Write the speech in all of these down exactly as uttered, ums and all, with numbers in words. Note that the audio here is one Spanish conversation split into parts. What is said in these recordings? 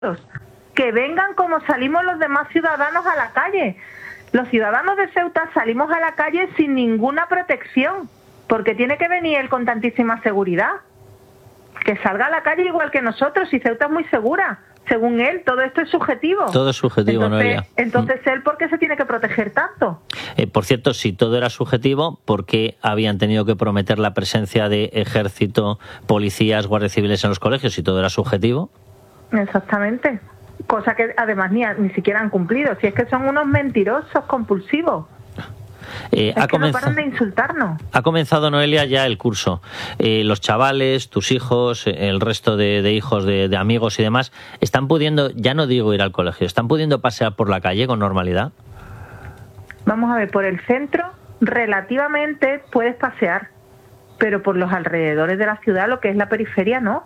que vengan como salimos los demás ciudadanos a la calle. Los ciudadanos de Ceuta salimos a la calle sin ninguna protección, porque tiene que venir él con tantísima seguridad. Que salga a la calle igual que nosotros, y Ceuta es muy segura. Según él, todo esto es subjetivo. Todo es subjetivo, entonces, Noelia. Entonces, ¿él por qué se tiene que proteger tanto? Eh, por cierto, si todo era subjetivo, ¿por qué habían tenido que prometer la presencia de ejército, policías, guardias civiles en los colegios si todo era subjetivo? Exactamente. Cosa que además ni, ni siquiera han cumplido. Si es que son unos mentirosos compulsivos. Eh, es ha que comenzado, no paran de insultarnos. Ha comenzado, Noelia, ya el curso. Eh, los chavales, tus hijos, el resto de, de hijos de, de amigos y demás, ¿están pudiendo, ya no digo ir al colegio, están pudiendo pasear por la calle con normalidad? Vamos a ver, por el centro relativamente puedes pasear, pero por los alrededores de la ciudad, lo que es la periferia, no.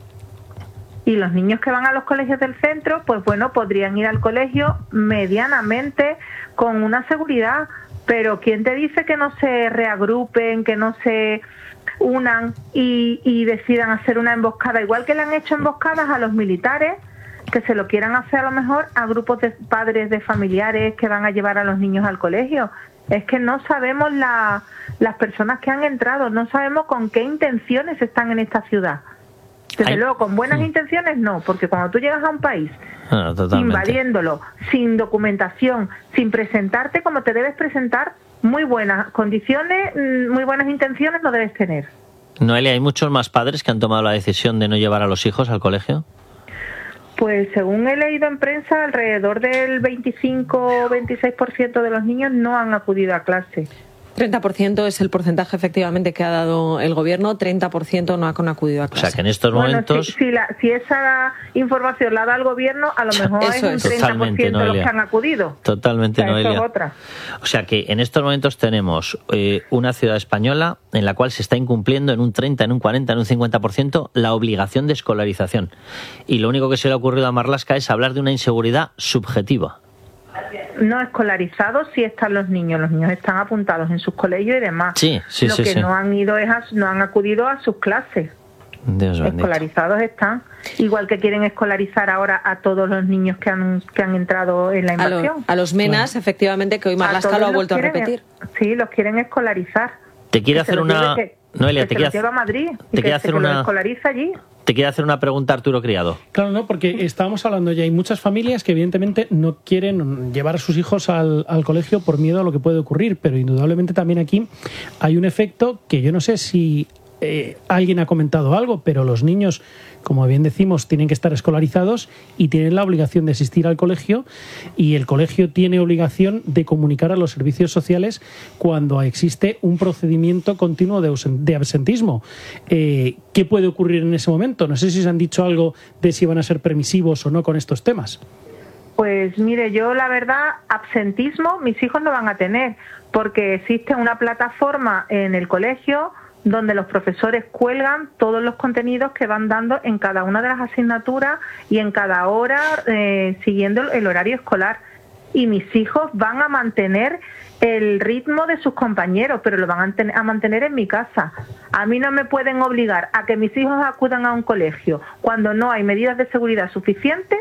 Y los niños que van a los colegios del centro, pues bueno, podrían ir al colegio medianamente con una seguridad. Pero ¿quién te dice que no se reagrupen, que no se unan y, y decidan hacer una emboscada? Igual que le han hecho emboscadas a los militares, que se lo quieran hacer a lo mejor a grupos de padres, de familiares que van a llevar a los niños al colegio. Es que no sabemos la, las personas que han entrado, no sabemos con qué intenciones están en esta ciudad. Desde Ay. luego, con buenas intenciones no, porque cuando tú llegas a un país Ah, invadiéndolo, sin documentación, sin presentarte como te debes presentar, muy buenas condiciones, muy buenas intenciones no debes tener. Noelia, ¿hay muchos más padres que han tomado la decisión de no llevar a los hijos al colegio? Pues según he leído en prensa, alrededor del veinticinco o veintiséis por ciento de los niños no han acudido a clase. treinta por ciento es el porcentaje efectivamente que ha dado el gobierno, treinta por ciento no han acudido a clase. O sea que en estos bueno, momentos... Si, si, la, si esa información la da el gobierno, a lo mejor Eso es es. un treinta por ciento de los que han acudido. Totalmente, o sea, Noelia. Eso es otra. O sea que en estos momentos tenemos eh, una ciudad española en la cual se está incumpliendo en un treinta, en un cuarenta, en un cincuenta por ciento la obligación de escolarización. Y lo único que se le ha ocurrido a Marlaska es hablar de una inseguridad subjetiva. No escolarizados sí están los niños, los niños están apuntados en sus colegios y demás. Sí, sí, Lo sí, que sí. no han ido es a, no han acudido a sus clases. Dios bendito. Escolarizados están, igual que quieren escolarizar ahora a todos los niños que han que han entrado en la A, lo, invasión. a los menas, claro. Efectivamente, que hoy Marlaska lo ha vuelto a repetir. Sí, los quieren escolarizar. Te quiere hacer una... Que, Noelia, que te se quiere los lleva a Madrid y te que, hacer que una... lo escolariza allí. Te quiere hacer una pregunta Arturo Criado. Claro, no, porque estábamos hablando ya, hay muchas familias que evidentemente no quieren llevar a sus hijos al, al colegio por miedo a lo que puede ocurrir, pero indudablemente también aquí hay un efecto que yo no sé si eh, alguien ha comentado algo, pero los niños, como bien decimos, tienen que estar escolarizados y tienen la obligación de asistir al colegio, y el colegio tiene obligación de comunicar a los servicios sociales cuando existe un procedimiento continuo de, de absentismo. Eh, ¿Qué puede ocurrir en ese momento? No sé si se han dicho algo de si van a ser permisivos o no con estos temas. Pues mire, yo la verdad, absentismo mis hijos no van a tener, porque existe una plataforma en el colegio donde los profesores cuelgan todos los contenidos que van dando en cada una de las asignaturas y en cada hora eh, siguiendo el horario escolar. Y mis hijos van a mantener el ritmo de sus compañeros, pero lo van a mantener en mi casa. A mí no me pueden obligar a que mis hijos acudan a un colegio cuando no hay medidas de seguridad suficientes,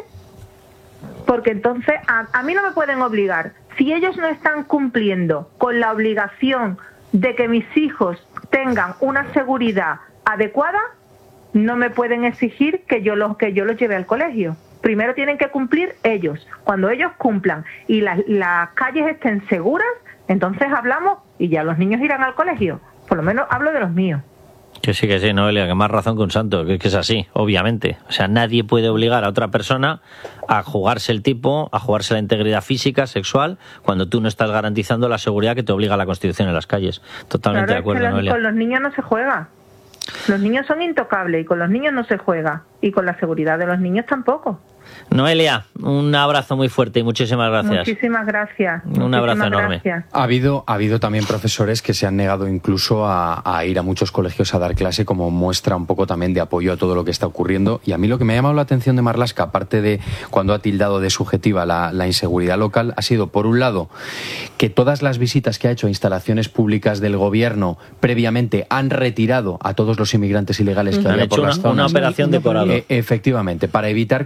porque entonces a, a mí no me pueden obligar. Si ellos no están cumpliendo con la obligación de que mis hijos tengan una seguridad adecuada, no me pueden exigir que yo los que yo los lleve al colegio. Primero tienen que cumplir ellos. Cuando ellos cumplan y las, las calles estén seguras, entonces hablamos y ya los niños irán al colegio. Por lo menos hablo de los míos. Que sí, que sí, Noelia, que más razón que un santo, que, que es así, obviamente. O sea, nadie puede obligar a otra persona a jugarse el tipo, a jugarse la integridad física, sexual, cuando tú no estás garantizando la seguridad que te obliga la Constitución en las calles. Totalmente claro, de acuerdo, es que Noelia. Con los niños no se juega. Los niños son intocables y con los niños no se juega. Y con la seguridad de los niños tampoco. Noelia, un abrazo muy fuerte y muchísimas gracias. Muchísimas gracias. Un Muchísimas abrazo enorme. Gracias. Ha habido, ha habido también profesores que se han negado incluso a, a ir a muchos colegios a dar clase, como muestra un poco también de apoyo a todo lo que está ocurriendo. Y a mí lo que me ha llamado la atención de Marlaska, aparte de cuando ha tildado de subjetiva la, la inseguridad local, ha sido, por un lado, que todas las visitas que ha hecho a instalaciones públicas del gobierno previamente han retirado a todos los inmigrantes ilegales que han había hecho por una, las zonas. una operación decorado. Eh, efectivamente, para evitar que se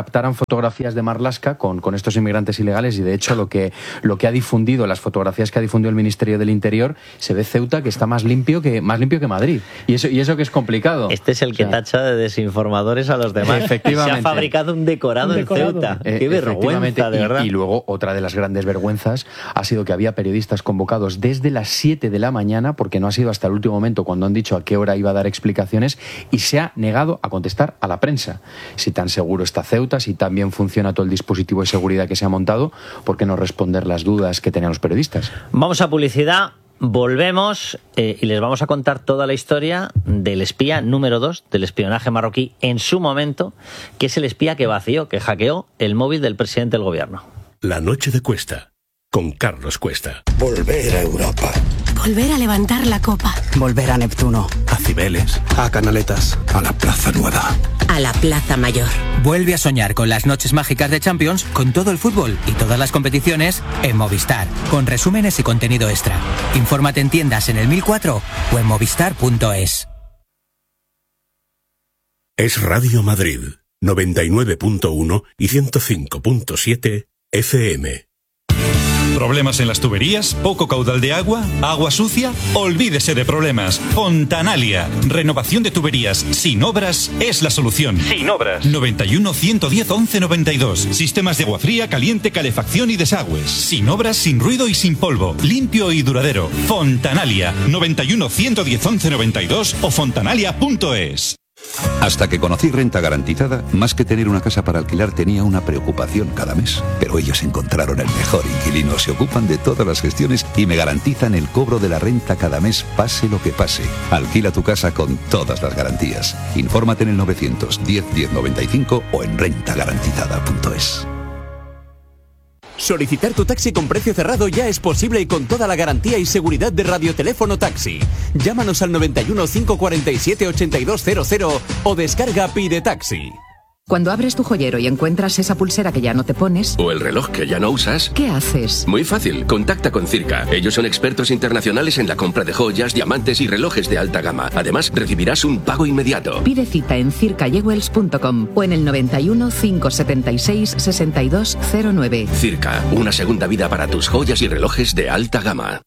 captaran fotografías de Marlaska con, con estos inmigrantes ilegales, y de hecho lo que, lo que ha difundido, las fotografías que ha difundido el Ministerio del Interior, se ve Ceuta que está más limpio que, más limpio que Madrid. Y eso, y eso que es complicado. Este es el que o sea, tacha de desinformadores a los demás. Efectivamente. Se ha fabricado un decorado, un decorado. en Ceuta. Eh, Qué vergüenza, de verdad. Y, y luego, otra de las grandes vergüenzas ha sido que había periodistas convocados desde las siete de la mañana, porque no ha sido hasta el último momento cuando han dicho a qué hora iba a dar explicaciones, y se ha negado a contestar a la prensa. Si tan seguro está Ceuta, si tan bien funciona todo el dispositivo de seguridad que se ha montado, ¿por qué no responder las dudas que tenían los periodistas? Vamos a publicidad. Volvemos eh, y les vamos a contar toda la historia del espía número dos del espionaje marroquí en su momento, que es el espía que vació, que hackeó el móvil del presidente del gobierno. La noche de Cuesta, con Carlos Cuesta. Volver a Europa. Volver a levantar la copa. Volver a Neptuno. A Cibeles. A Canaletas. A la Plaza Nueva. A la Plaza Mayor. Vuelve a soñar con las noches mágicas de Champions, con todo el fútbol y todas las competiciones en Movistar, con resúmenes y contenido extra. Infórmate en tiendas en el mil cuatro o en movistar punto es. Es Radio Madrid, noventa y nueve punto uno y ciento cinco punto siete F M. ¿Problemas en las tuberías? ¿Poco caudal de agua? ¿Agua sucia? Olvídese de problemas. Fontanalia. Renovación de tuberías sin obras es la solución. Sin obras. noventa y uno, ciento diez, once noventa y dos. Sistemas de agua fría, caliente, calefacción y desagües. Sin obras, sin ruido y sin polvo. Limpio y duradero. Fontanalia. noventa y uno, ciento diez, once noventa y dos o fontanalia punto es. Hasta que conocí Renta Garantizada, más que tener una casa para alquilar tenía una preocupación cada mes. Pero ellos encontraron el mejor inquilino, se ocupan de todas las gestiones y me garantizan el cobro de la renta cada mes, pase lo que pase. Alquila tu casa con todas las garantías. Infórmate en el novecientos diez, diez noventa y cinco o en renta garantizada punto es. Solicitar tu taxi con precio cerrado ya es posible y con toda la garantía y seguridad de Radioteléfono Taxi. Llámanos al noventa y uno, cinco cuarenta y siete, ochenta y dos cero cero o descarga Pide Taxi. Cuando abres tu joyero y encuentras esa pulsera que ya no te pones... o el reloj que ya no usas... ¿qué haces? Muy fácil, contacta con Circa. Ellos son expertos internacionales en la compra de joyas, diamantes y relojes de alta gama. Además, recibirás un pago inmediato. Pide cita en circa jewels punto com o en el noventa y uno, cinco setenta y seis, sesenta y dos cero nueve. Circa, una segunda vida para tus joyas y relojes de alta gama.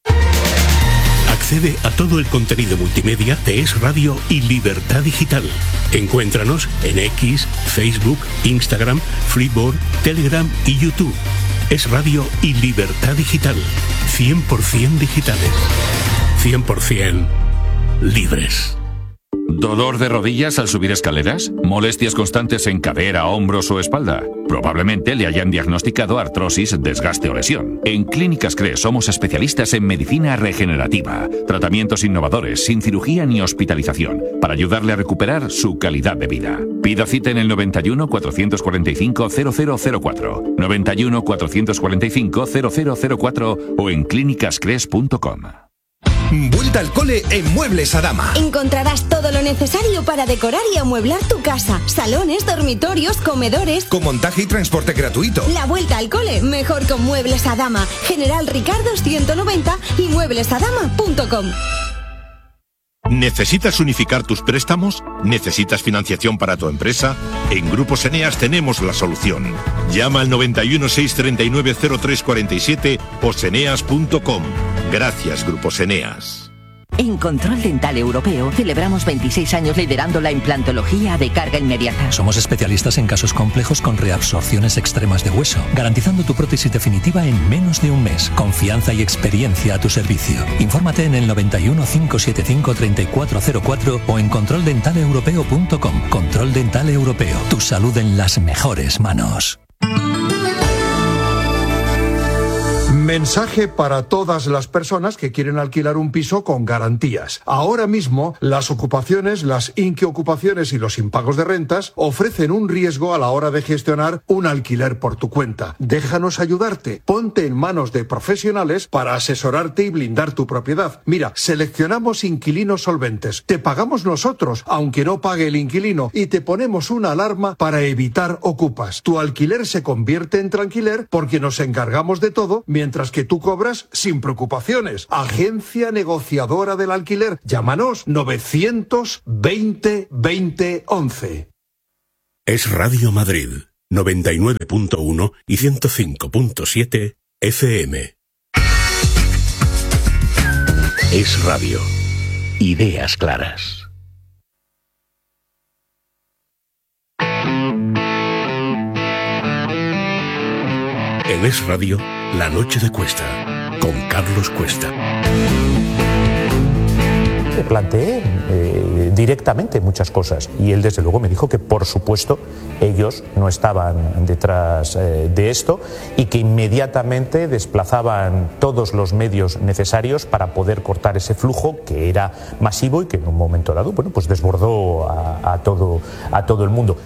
Accede a todo el contenido multimedia de Es Radio y Libertad Digital. Encuéntranos en X, Facebook, Instagram, Freeboard, Telegram y YouTube. Es Radio y Libertad Digital. cien por ciento digitales. cien por ciento libres. ¿Dolor de rodillas al subir escaleras? ¿Molestias constantes en cadera, hombros o espalda? Probablemente le hayan diagnosticado artrosis, desgaste o lesión. En Clínicas Cres somos especialistas en medicina regenerativa, tratamientos innovadores, sin cirugía ni hospitalización, para ayudarle a recuperar su calidad de vida. Pida cita en el noventa y uno, cuatrocientos cuarenta y cinco, cero cero cero cuatro, noventa y uno, cuatrocientos cuarenta y cinco, cero cero cero cuatro o en clínicas cres punto com. Vuelta al cole en Muebles Adama. Encontrarás todo lo necesario para decorar y amueblar tu casa. Salones, dormitorios, comedores. Con montaje y transporte gratuito. La vuelta al cole, mejor con Muebles Adama. General Ricardo ciento noventa y muebles adama punto com. ¿Necesitas unificar tus préstamos? ¿Necesitas financiación para tu empresa? En Grupos Eneas tenemos la solución. Llama al noventa y uno, seiscientos treinta y nueve, cero tres cuarenta y siete o seneas punto com. Gracias, Grupos Eneas. En Control Dental Europeo celebramos veintiséis años liderando la implantología de carga inmediata. Somos especialistas en casos complejos con reabsorciones extremas de hueso, garantizando tu prótesis definitiva en menos de un mes. Confianza y experiencia a tu servicio. Infórmate en el noventa y uno, cinco setenta y cinco, treinta y cuatro cero cuatro o en control dental europeo punto com. Control Dental Europeo. Tu salud en las mejores manos. Mensaje para todas las personas que quieren alquilar un piso con garantías. Ahora mismo, las ocupaciones, las inquiocupaciones y los impagos de rentas ofrecen un riesgo a la hora de gestionar un alquiler por tu cuenta. Déjanos ayudarte. Ponte en manos de profesionales para asesorarte y blindar tu propiedad. Mira, seleccionamos inquilinos solventes. Te pagamos nosotros, aunque no pague el inquilino, y te ponemos una alarma para evitar ocupas. Tu alquiler se convierte en tranquiler porque nos encargamos de todo, mientras que tú cobras sin preocupaciones. Agencia negociadora del alquiler. Llámanos novecientos veinte, veinte, once. Es Radio Madrid, noventa y nueve punto uno y ciento cinco punto siete F M. Es Radio. Ideas claras. En Es Radio, La Noche de Cuesta, con Carlos Cuesta. Le planteé eh, directamente muchas cosas y él desde luego me dijo que por supuesto ellos no estaban detrás eh, de esto y que inmediatamente desplazaban todos los medios necesarios para poder cortar ese flujo que era masivo y que en un momento dado, bueno, pues desbordó a, a, todo, a todo el mundo.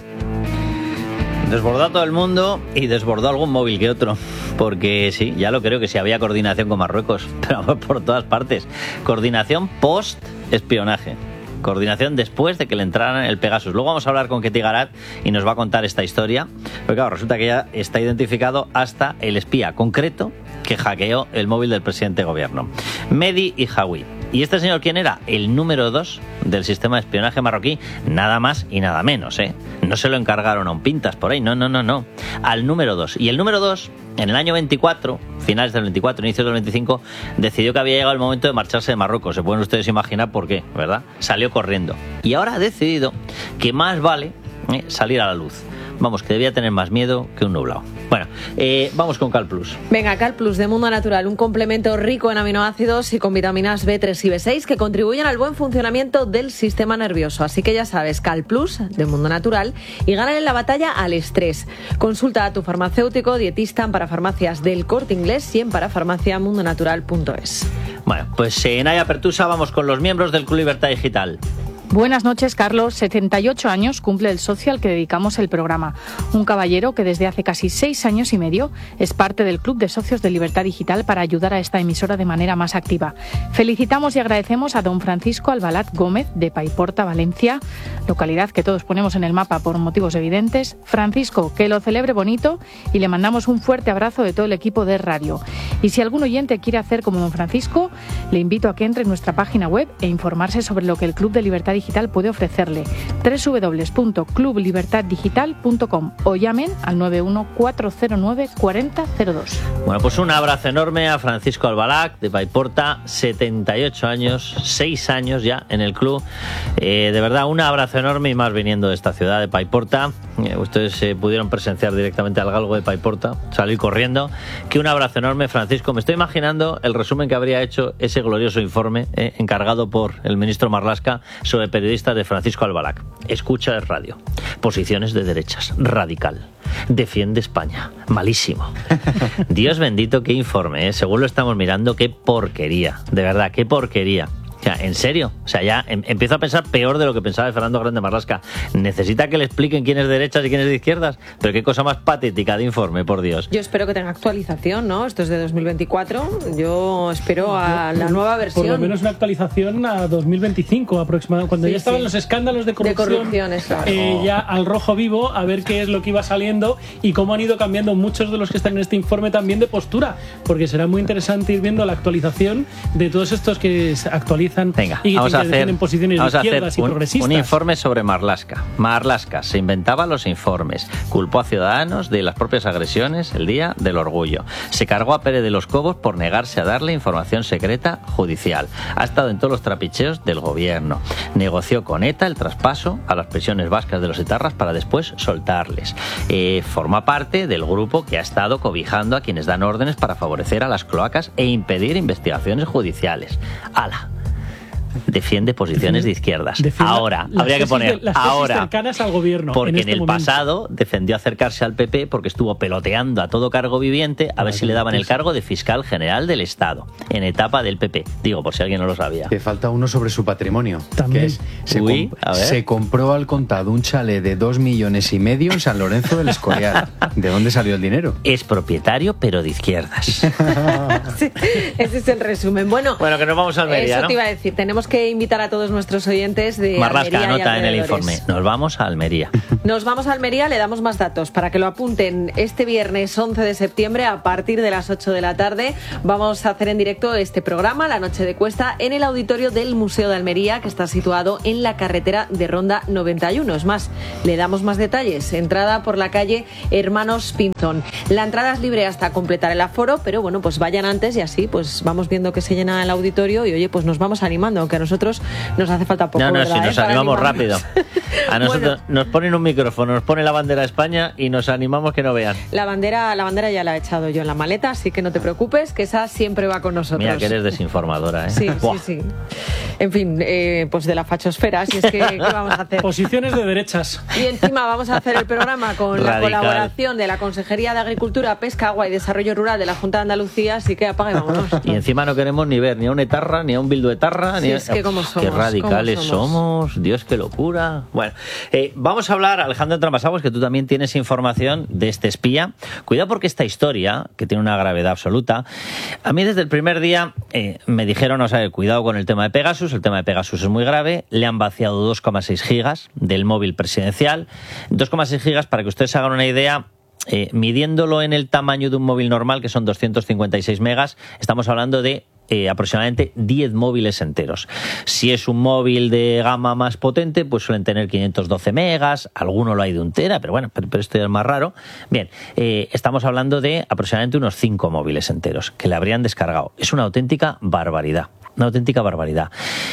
Desbordó a todo el mundo y desbordó algún móvil que otro, porque sí, ya lo creo que sí había coordinación con Marruecos, pero por todas partes. Coordinación post-espionaje. Coordinación después de que le entraran el Pegasus. Luego vamos a hablar con Ketty Garat y nos va a contar esta historia. Porque claro, resulta que ya está identificado hasta el espía concreto que hackeó el móvil del presidente de gobierno. Mehdi Ihawi. ¿Y este señor quién era? El número dos del sistema de espionaje marroquí, nada más y nada menos, ¿eh? No se lo encargaron a un pintas por ahí, no, no, no, no. Al número dos. Y el número dos, en el año veinticuatro, finales del veinticuatro, inicios del veinticinco, decidió que había llegado el momento de marcharse de Marruecos. Se pueden ustedes imaginar por qué, ¿verdad? Salió corriendo. Y ahora ha decidido que más vale eh, salir a la luz. Vamos, que debía tener más miedo que un nublado. Bueno, eh, vamos con Cal Plus. Venga, Cal Plus de Mundo Natural, un complemento rico en aminoácidos y con vitaminas B tres y B seis que contribuyen al buen funcionamiento del sistema nervioso. Así que ya sabes, Cal Plus de Mundo Natural y gana en la batalla al estrés. Consulta a tu farmacéutico, dietista en Parafarmacias del Corte Inglés y en parafarmacia mundo natural punto es. Bueno, pues en Naya Pertusa vamos con los miembros del Club Libertad Digital. Buenas noches, Carlos. setenta y ocho años cumple el socio al que dedicamos el programa. Un caballero que desde hace casi seis años y medio es parte del Club de Socios de Libertad Digital para ayudar a esta emisora de manera más activa. Felicitamos y agradecemos a don Francisco Albalat Gómez de Paiporta, Valencia, localidad que todos ponemos en el mapa por motivos evidentes. Francisco, que lo celebre bonito y le mandamos un fuerte abrazo de todo el equipo de radio. Y si algún oyente quiere hacer como don Francisco, le invito a que entre en nuestra página web e informarse sobre lo que el Club de Libertad Digital Digital puede ofrecerle. doble u doble u doble u punto club libertad digital punto com o llamen al nueve uno cuatro cero nueve cuatro cero cero dos. Bueno, pues un abrazo enorme a Francisco Albalat de Paiporta, setenta y ocho años, seis años ya en el club. Eh, de verdad, un abrazo enorme y más viniendo de esta ciudad de Paiporta. Eh, ustedes eh, pudieron presenciar directamente al galgo de Paiporta, salir corriendo. Que un abrazo enorme, Francisco. Me estoy imaginando el resumen que habría hecho ese glorioso informe eh, encargado por el ministro Marlaska sobre periodista de Francisco Albalat. Escucha el radio. Posiciones de derechas. Radical. Defiende España. Malísimo. Dios bendito, qué informe, ¿eh? Según lo estamos mirando, qué porquería. De verdad, qué porquería. O sea, ¿en serio? O sea, ya em- empiezo a pensar peor de lo que pensaba de Fernando Grande Marlaska. ¿Necesita que le expliquen quién es de derechas y quién es de izquierdas? Pero qué cosa más patética de informe, por Dios. Yo espero que tenga actualización, ¿no? Esto es de dos mil veinticuatro. Yo espero a Yo, la nueva versión. Por lo menos una actualización a dos mil veinticinco aproximadamente. Cuando Sí, ya estaban sí. los escándalos de corrupción. De corrupciones, claro. eh, ya al rojo vivo, a ver qué es lo que iba saliendo y cómo han ido cambiando muchos de los que están en este informe también de postura. Porque será muy interesante ir viendo la actualización de todos estos que se actualizan. Venga, y vamos a hacer, en posiciones vamos de a hacer izquierdas y un, progresistas. un informe sobre Marlaska. Marlaska se inventaba los informes, culpó a ciudadanos de las propias agresiones el día del orgullo, se cargó a Pérez de los Cobos por negarse a darle información secreta judicial, ha estado en todos los trapicheos del gobierno, negoció con ETA el traspaso a las prisiones vascas de los etarras para después soltarles, eh, forma parte del grupo que ha estado cobijando a quienes dan órdenes para favorecer a las cloacas e impedir investigaciones judiciales. ¡Hala! Defiende posiciones de izquierdas. Defiende ahora, las habría que tesis poner de- las tesis ahora. cercanas al gobierno. Porque en, en, este el momento. pasado defendió acercarse al P P porque estuvo peloteando a todo cargo viviente a ver si le daban el cargo de fiscal general del Estado en etapa del P P. Digo, por si alguien no lo sabía. Que falta uno sobre su patrimonio. También. Que es, se, Uy, comp- a ver. se compró al contado un chalet de dos millones y medio en San Lorenzo del Escorial. ¿De dónde salió el dinero? Es propietario, pero de izquierdas. Sí, ese es el resumen. Bueno, Bueno, que nos vamos a Almería, eso ¿no? te iba a decir. Tenemos tenemos que invitar a todos nuestros oyentes de Marlaska, Almería y anota en el alrededores. informe. Nos vamos a Almería. Nos vamos a Almería, le damos más datos para que lo apunten. Este viernes once de septiembre, a partir de las ocho de la tarde, vamos a hacer en directo este programa, La Noche de Cuesta, en el auditorio del Museo de Almería, que está situado en la carretera de Ronda noventa y uno. Es más, le damos más detalles. Entrada por la calle Hermanos Pinzón. La entrada es libre hasta completar el aforo, pero bueno, pues vayan antes y así pues vamos viendo que se llena el auditorio y oye, pues nos vamos animando, aunque a nosotros nos hace falta poco. No, no, ¿verdad, si eh? nos Para animamos animarnos. rápido. A nosotros nos ponen un micrófono, nos pone la bandera de España y nos animamos que no vean. La bandera, la bandera ya la he echado yo en la maleta, así que no te preocupes, que esa siempre va con nosotros. Mira que eres desinformadora, ¿eh? Sí, Buah. sí, sí. En fin, eh, pues de la fachosfera, si es que ¿qué vamos a hacer? Posiciones de derechas. Y encima vamos a hacer el programa con la Radical. colaboración de la Consejería de Agricultura, Pesca, Agua y Desarrollo Rural de la Junta de Andalucía, así que apaga y vámonos. Y encima no queremos ni ver ni a un etarra, ni a un bilduetarra, Sí, ni a... es que cómo somos, Qué radicales cómo somos. somos. Dios, qué locura. Bueno, eh, vamos a hablar, Alejandro Tramasagos, que tú también tienes información de este espía. Cuidado porque esta historia, que tiene una gravedad absoluta, a mí desde el primer día eh, me dijeron, o sea, cuidado con el tema de Pegasus, el tema de Pegasus es muy grave, le han vaciado dos coma seis gigas del móvil presidencial, dos coma seis gigas, para que ustedes hagan una idea. Eh, midiéndolo en el tamaño de un móvil normal, que son doscientos cincuenta y seis megas, estamos hablando de eh, aproximadamente diez móviles enteros. Si es un móvil de gama más potente, pues suelen tener quinientos doce megas, alguno lo hay de un tera, pero bueno, pero, pero esto ya es más raro. Bien, eh, estamos hablando de aproximadamente unos cinco móviles enteros que le habrían descargado. Es una auténtica barbaridad, una auténtica barbaridad.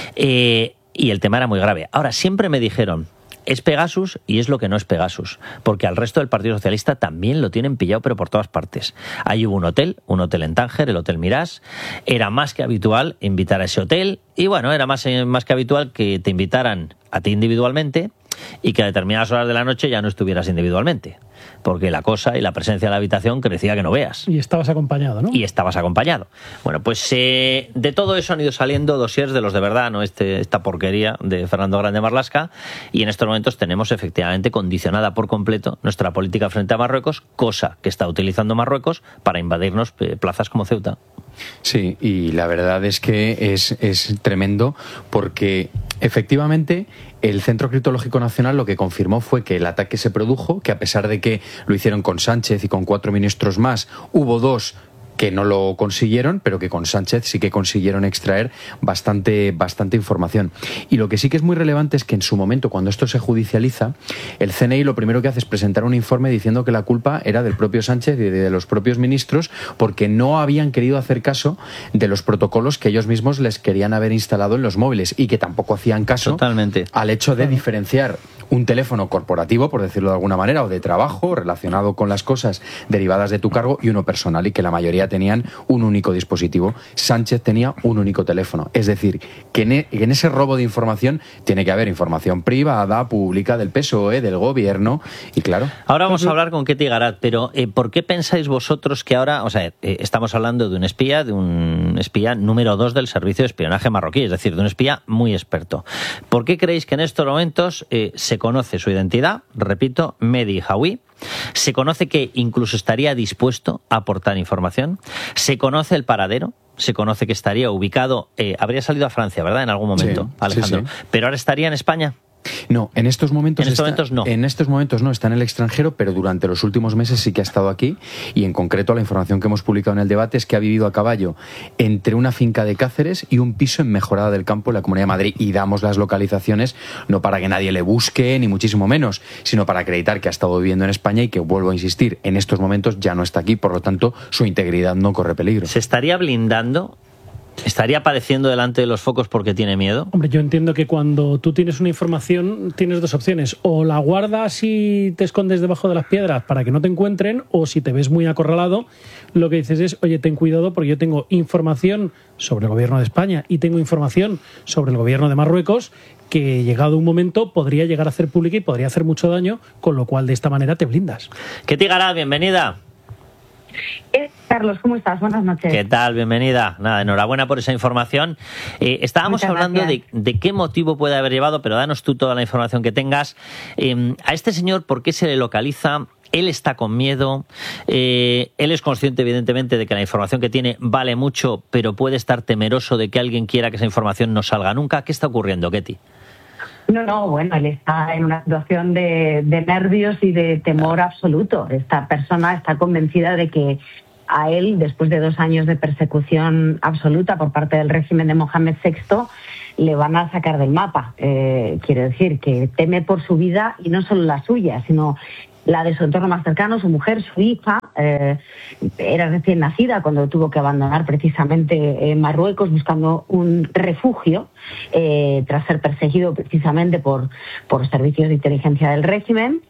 Eh, y el tema era muy grave. Ahora, siempre me dijeron, es Pegasus y es lo que no es Pegasus, porque al resto del Partido Socialista también lo tienen pillado, pero por todas partes. Ahí hubo un hotel, un hotel en Tánger, el Hotel Mirage. Era más que habitual invitar a ese hotel y bueno, era más, más que habitual que te invitaran a ti individualmente y que a determinadas horas de la noche ya no estuvieras individualmente, porque la cosa y la presencia de la habitación crecía que no veas. Y estabas acompañado, ¿no? Y estabas acompañado. Bueno, pues eh, de todo eso han ido saliendo dossiers de los de verdad, no este, esta porquería de Fernando Grande Marlaska, y en estos momentos tenemos efectivamente condicionada por completo nuestra política frente a Marruecos, cosa que está utilizando Marruecos para invadirnos eh, plazas como Ceuta. Sí, y la verdad es que es, es tremendo porque efectivamente el Centro Criptológico Nacional lo que confirmó fue que el ataque se produjo, que a pesar de que lo hicieron con Sánchez y con cuatro ministros más, hubo dos que no lo consiguieron, pero que con Sánchez sí que consiguieron extraer bastante, bastante información. Y lo que sí que es muy relevante es que en su momento, cuando esto se judicializa, el C N I lo primero que hace es presentar un informe diciendo que la culpa era del propio Sánchez y de los propios ministros, porque no habían querido hacer caso de los protocolos que ellos mismos les querían haber instalado en los móviles y que tampoco hacían caso Totalmente. al hecho de diferenciar un teléfono corporativo, por decirlo de alguna manera, o de trabajo, relacionado con las cosas derivadas de tu cargo, y uno personal, y que la mayoría tenían un único dispositivo. Sánchez tenía un único teléfono. Es decir, que en, e, en ese robo de información tiene que haber información privada, pública, del P S O E, del gobierno, y claro... Ahora vamos a hablar con Ketty Garat, pero eh, ¿por qué pensáis vosotros que ahora, o sea, eh, estamos hablando de un espía, de un espía número dos del servicio de espionaje marroquí, es decir, de un espía muy experto? ¿Por qué creéis que en estos momentos eh, se conoce su identidad? Repito, Mehdi Hawi. Se conoce que incluso estaría dispuesto a aportar información. Se conoce el paradero. Se conoce que estaría ubicado, eh, habría salido a Francia, ¿verdad? En algún momento, Sí, Alejandro. sí, sí. Pero ahora estaría en España. No, en estos momentos En estos está, momentos no. En estos momentos no, está en el extranjero, pero durante los últimos meses sí que ha estado aquí, y en concreto la información que hemos publicado en el debate es que ha vivido a caballo entre una finca de Cáceres y un piso en Mejorada del Campo en la Comunidad de Madrid, y damos las localizaciones no para que nadie le busque, ni muchísimo menos, sino para acreditar que ha estado viviendo en España y que, vuelvo a insistir, en estos momentos ya no está aquí, por lo tanto su integridad no corre peligro. ¿Se estaría blindando? ¿Estaría padeciendo delante de los focos porque tiene miedo? Hombre, yo entiendo que cuando tú tienes una información tienes dos opciones. O la guardas y te escondes debajo de las piedras para que no te encuentren, o si te ves muy acorralado, lo que dices es, oye, ten cuidado porque yo tengo información sobre el gobierno de España y tengo información sobre el gobierno de Marruecos que, llegado un momento, podría llegar a hacer pública y podría hacer mucho daño, con lo cual de esta manera te blindas. Ketty Garat, bienvenida. Eh, Carlos, ¿cómo estás? Buenas noches. ¿Qué tal? Bienvenida. Nada, enhorabuena por esa información. Eh, estábamos Muchas hablando de, gracias. de qué motivo puede haber llevado, pero danos tú toda la información que tengas. Eh, a este señor, ¿por qué se le localiza él está con miedo, eh, él es consciente evidentemente de que la información que tiene vale mucho, pero puede estar temeroso de que alguien quiera que esa información no salga nunca. ¿Qué está ocurriendo, Ketty? No, no, bueno, él está en una situación de, de nervios y de temor absoluto. Esta persona está convencida de que a él, después de dos años de persecución absoluta por parte del régimen de Mohamed sexto, le van a sacar del mapa. Eh, quiero decir que teme por su vida, y no solo la suya, sino la de su entorno más cercano, su mujer, su hija. Eh, era recién nacida cuando tuvo que abandonar precisamente eh, Marruecos buscando un refugio eh, tras ser perseguido precisamente por, por servicios de inteligencia del régimen.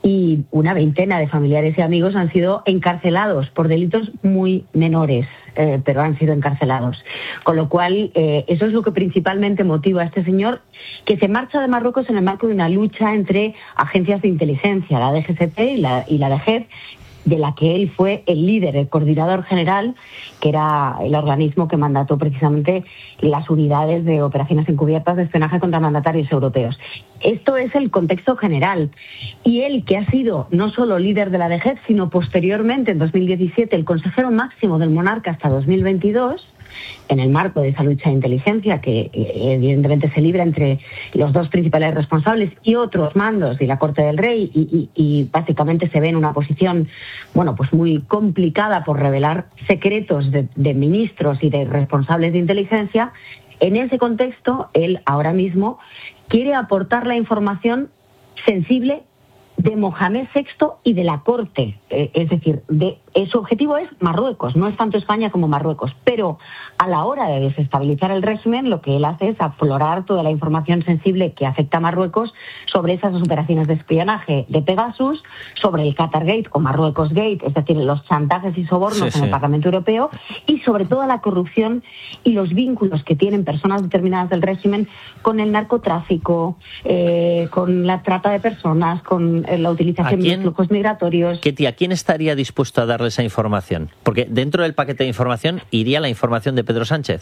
Y una veintena de familiares y amigos han sido encarcelados por delitos muy menores, eh, pero han sido encarcelados. Con lo cual, eh, eso es lo que principalmente motiva a este señor, que se marcha de Marruecos en el marco de una lucha entre agencias de inteligencia, la D G C T y la, y la D G E P, de la que él fue el líder, el coordinador general, que era el organismo que mandató precisamente las unidades de operaciones encubiertas de espionaje contra mandatarios europeos. Esto es el contexto general. Y él, que ha sido no solo líder de la D G E P, sino posteriormente, en dos mil diecisiete, el consejero máximo del monarca hasta dos mil veintidós, en el marco de esa lucha de inteligencia que evidentemente se libra entre los dos principales responsables y otros mandos de la Corte del Rey, y, y, y básicamente se ve en una posición, bueno, pues muy complicada por revelar secretos de, de ministros y de responsables de inteligencia. En ese contexto, él ahora mismo quiere aportar la información sensible de Mohamed sexto y de la Corte. Eh, es decir, de, eh, su objetivo es Marruecos, no es tanto España como Marruecos, pero a la hora de desestabilizar el régimen, lo que él hace es aflorar toda la información sensible que afecta a Marruecos sobre esas operaciones de espionaje de Pegasus, sobre el Qatar Gate o Marruecos Gate, es decir, los chantajes y sobornos sí, sí. en el Parlamento Europeo, y sobre toda la corrupción y los vínculos que tienen personas determinadas del régimen con el narcotráfico, eh, con la trata de personas, con la utilización de flujos migratorios. Ketty, ¿a quién estaría dispuesto a darle esa información? Porque dentro del paquete de información iría la información de Pedro Sánchez.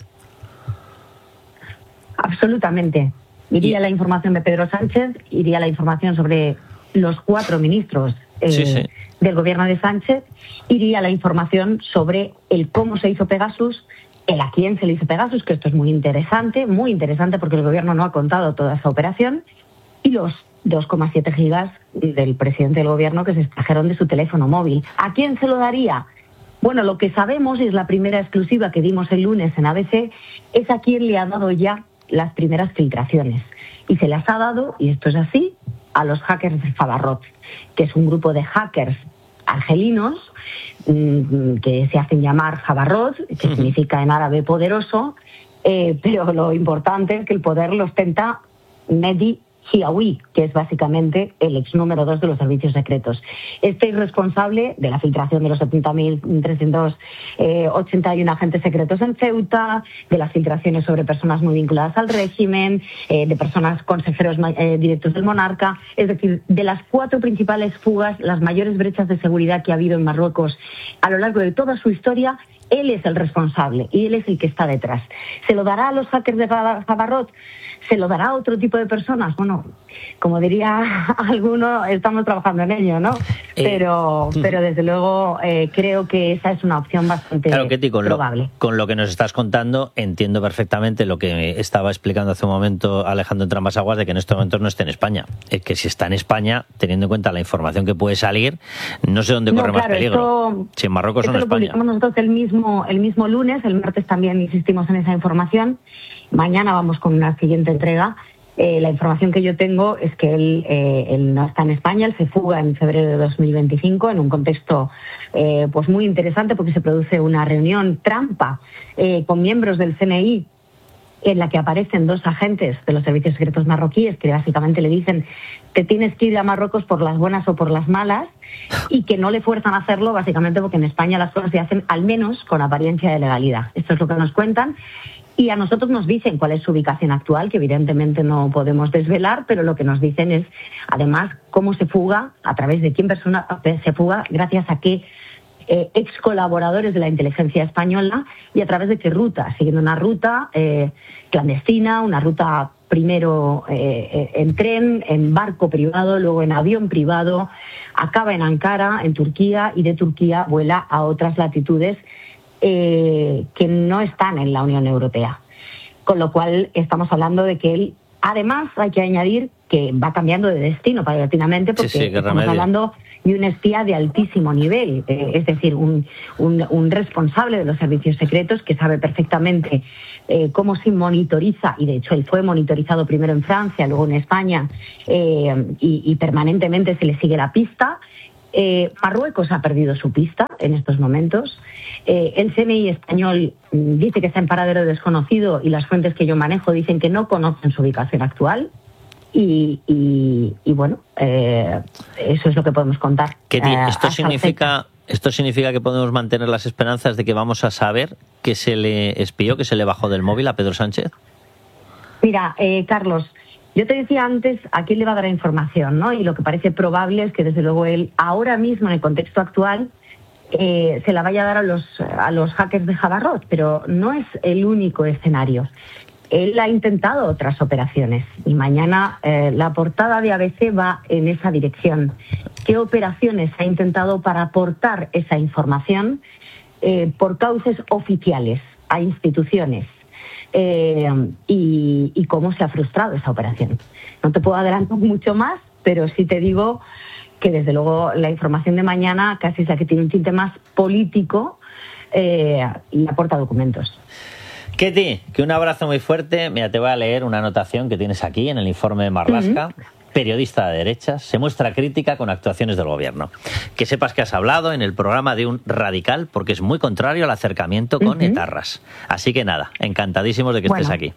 Absolutamente. Iría ¿Y? la información de Pedro Sánchez, iría la información sobre los cuatro ministros eh, sí, sí. del gobierno de Sánchez, iría la información sobre el cómo se hizo Pegasus, el a quién se le hizo Pegasus, que esto es muy interesante, muy interesante porque el gobierno no ha contado toda esa operación, y los dos coma siete gigas del presidente del gobierno que se extrajeron de su teléfono móvil. ¿A quién se lo daría? Bueno, lo que sabemos, y es la primera exclusiva que dimos el lunes en A B C, es a quién le ha dado ya las primeras filtraciones. Y se las ha dado, y esto es así, a los hackers de Favarrot, que es un grupo de hackers argelinos mmm, que se hacen llamar Favarrot, que uh-huh. significa en árabe poderoso, eh, pero lo importante es que el poder lo ostenta Mehdi Hiawi, que es básicamente el ex número dos de los servicios secretos. Este es responsable de la filtración de los setenta mil trescientos ochenta y uno agentes secretos en Ceuta, de las filtraciones sobre personas muy vinculadas al régimen, eh, de personas consejeros eh, directos del monarca, es decir, de las cuatro principales fugas, las mayores brechas de seguridad que ha habido en Marruecos a lo largo de toda su historia. Él es el responsable y él es el que está detrás. ¿Se lo dará a los hackers de Favarrot? ¿Se lo dará a otro tipo de personas? Bueno, como diría alguno, estamos trabajando en ello, ¿no? Eh, pero, pero desde luego eh, creo que esa es una opción bastante claro, Ketty, con probable. Lo, con lo que nos estás contando, entiendo perfectamente lo que estaba explicando hace un momento Alejandro entre ambas aguas, de que en estos momentos no esté en España. Es que si está en España, teniendo en cuenta la información que puede salir, no sé dónde corre no, claro, más peligro. Esto, si en Marruecos o en España. Publicamos nosotros el mismo, el mismo lunes, el martes también insistimos en esa información. Mañana vamos con una siguiente entrega. Eh, la información que yo tengo es que él, eh, él no está en España, él se fuga en febrero de dos mil veinticinco en un contexto eh, pues muy interesante porque se produce una reunión trampa eh, con miembros del C N I en la que aparecen dos agentes de los servicios secretos marroquíes que básicamente le dicen te tienes que ir a Marruecos por las buenas o por las malas, y que no le fuerzan a hacerlo básicamente porque en España las cosas se hacen al menos con apariencia de legalidad. Esto es lo que nos cuentan. Y a nosotros nos dicen cuál es su ubicación actual, que evidentemente no podemos desvelar, pero lo que nos dicen es, además, cómo se fuga, a través de quién persona se fuga, gracias a qué eh, ex colaboradores de la inteligencia española y a través de qué ruta, siguiendo una ruta eh, clandestina, una ruta primero eh, en tren, en barco privado, luego en avión privado, acaba en Ankara, en Turquía, y de Turquía vuela a otras latitudes eh, que no están en la Unión Europea. Con lo cual estamos hablando de que él, además hay que añadir que va cambiando de destino paulatinamente, porque sí, sí, estamos remedio. hablando de un espía de altísimo nivel, eh, es decir, un, un, un responsable de los servicios secretos que sabe perfectamente eh, cómo se monitoriza, y de hecho él fue monitorizado primero en Francia, luego en España, eh, y, y permanentemente se le sigue la pista. Eh, Marruecos ha perdido su pista en estos momentos. Eh, el C N I español dice que está en paradero desconocido, y las fuentes que yo manejo dicen que no conocen su ubicación actual. Y, y, y bueno, eh, eso es lo que podemos contar. Ketty, ¿esto, significa, ¿Esto significa que podemos mantener las esperanzas de que vamos a saber que se le espió, que se le bajó del móvil a Pedro Sánchez? Mira, eh, Carlos, yo te decía antes a quién le va a dar información, ¿no? Y lo que parece probable es que desde luego él, ahora mismo en el contexto actual, eh, se la vaya a dar a los, a los hackers de Jabarrot, pero no es el único escenario. Él ha intentado otras operaciones y mañana eh, la portada de A B C va en esa dirección. ¿Qué operaciones ha intentado para aportar esa información eh, por cauces oficiales a instituciones? Eh, y, y cómo se ha frustrado esa operación. No te puedo adelantar mucho más, pero sí te digo que desde luego la información de mañana casi es la que tiene un tinte más político eh, y aporta documentos. Ketty, que un abrazo muy fuerte. Mira, te voy a leer una anotación que tienes aquí en el informe de Marlaska. Uh-huh. Periodista de derechas, se muestra crítica con actuaciones del gobierno. Que sepas que has hablado en el programa de un radical, porque es muy contrario al acercamiento con uh-huh. etarras. Así que nada, encantadísimos de que bueno, estés aquí.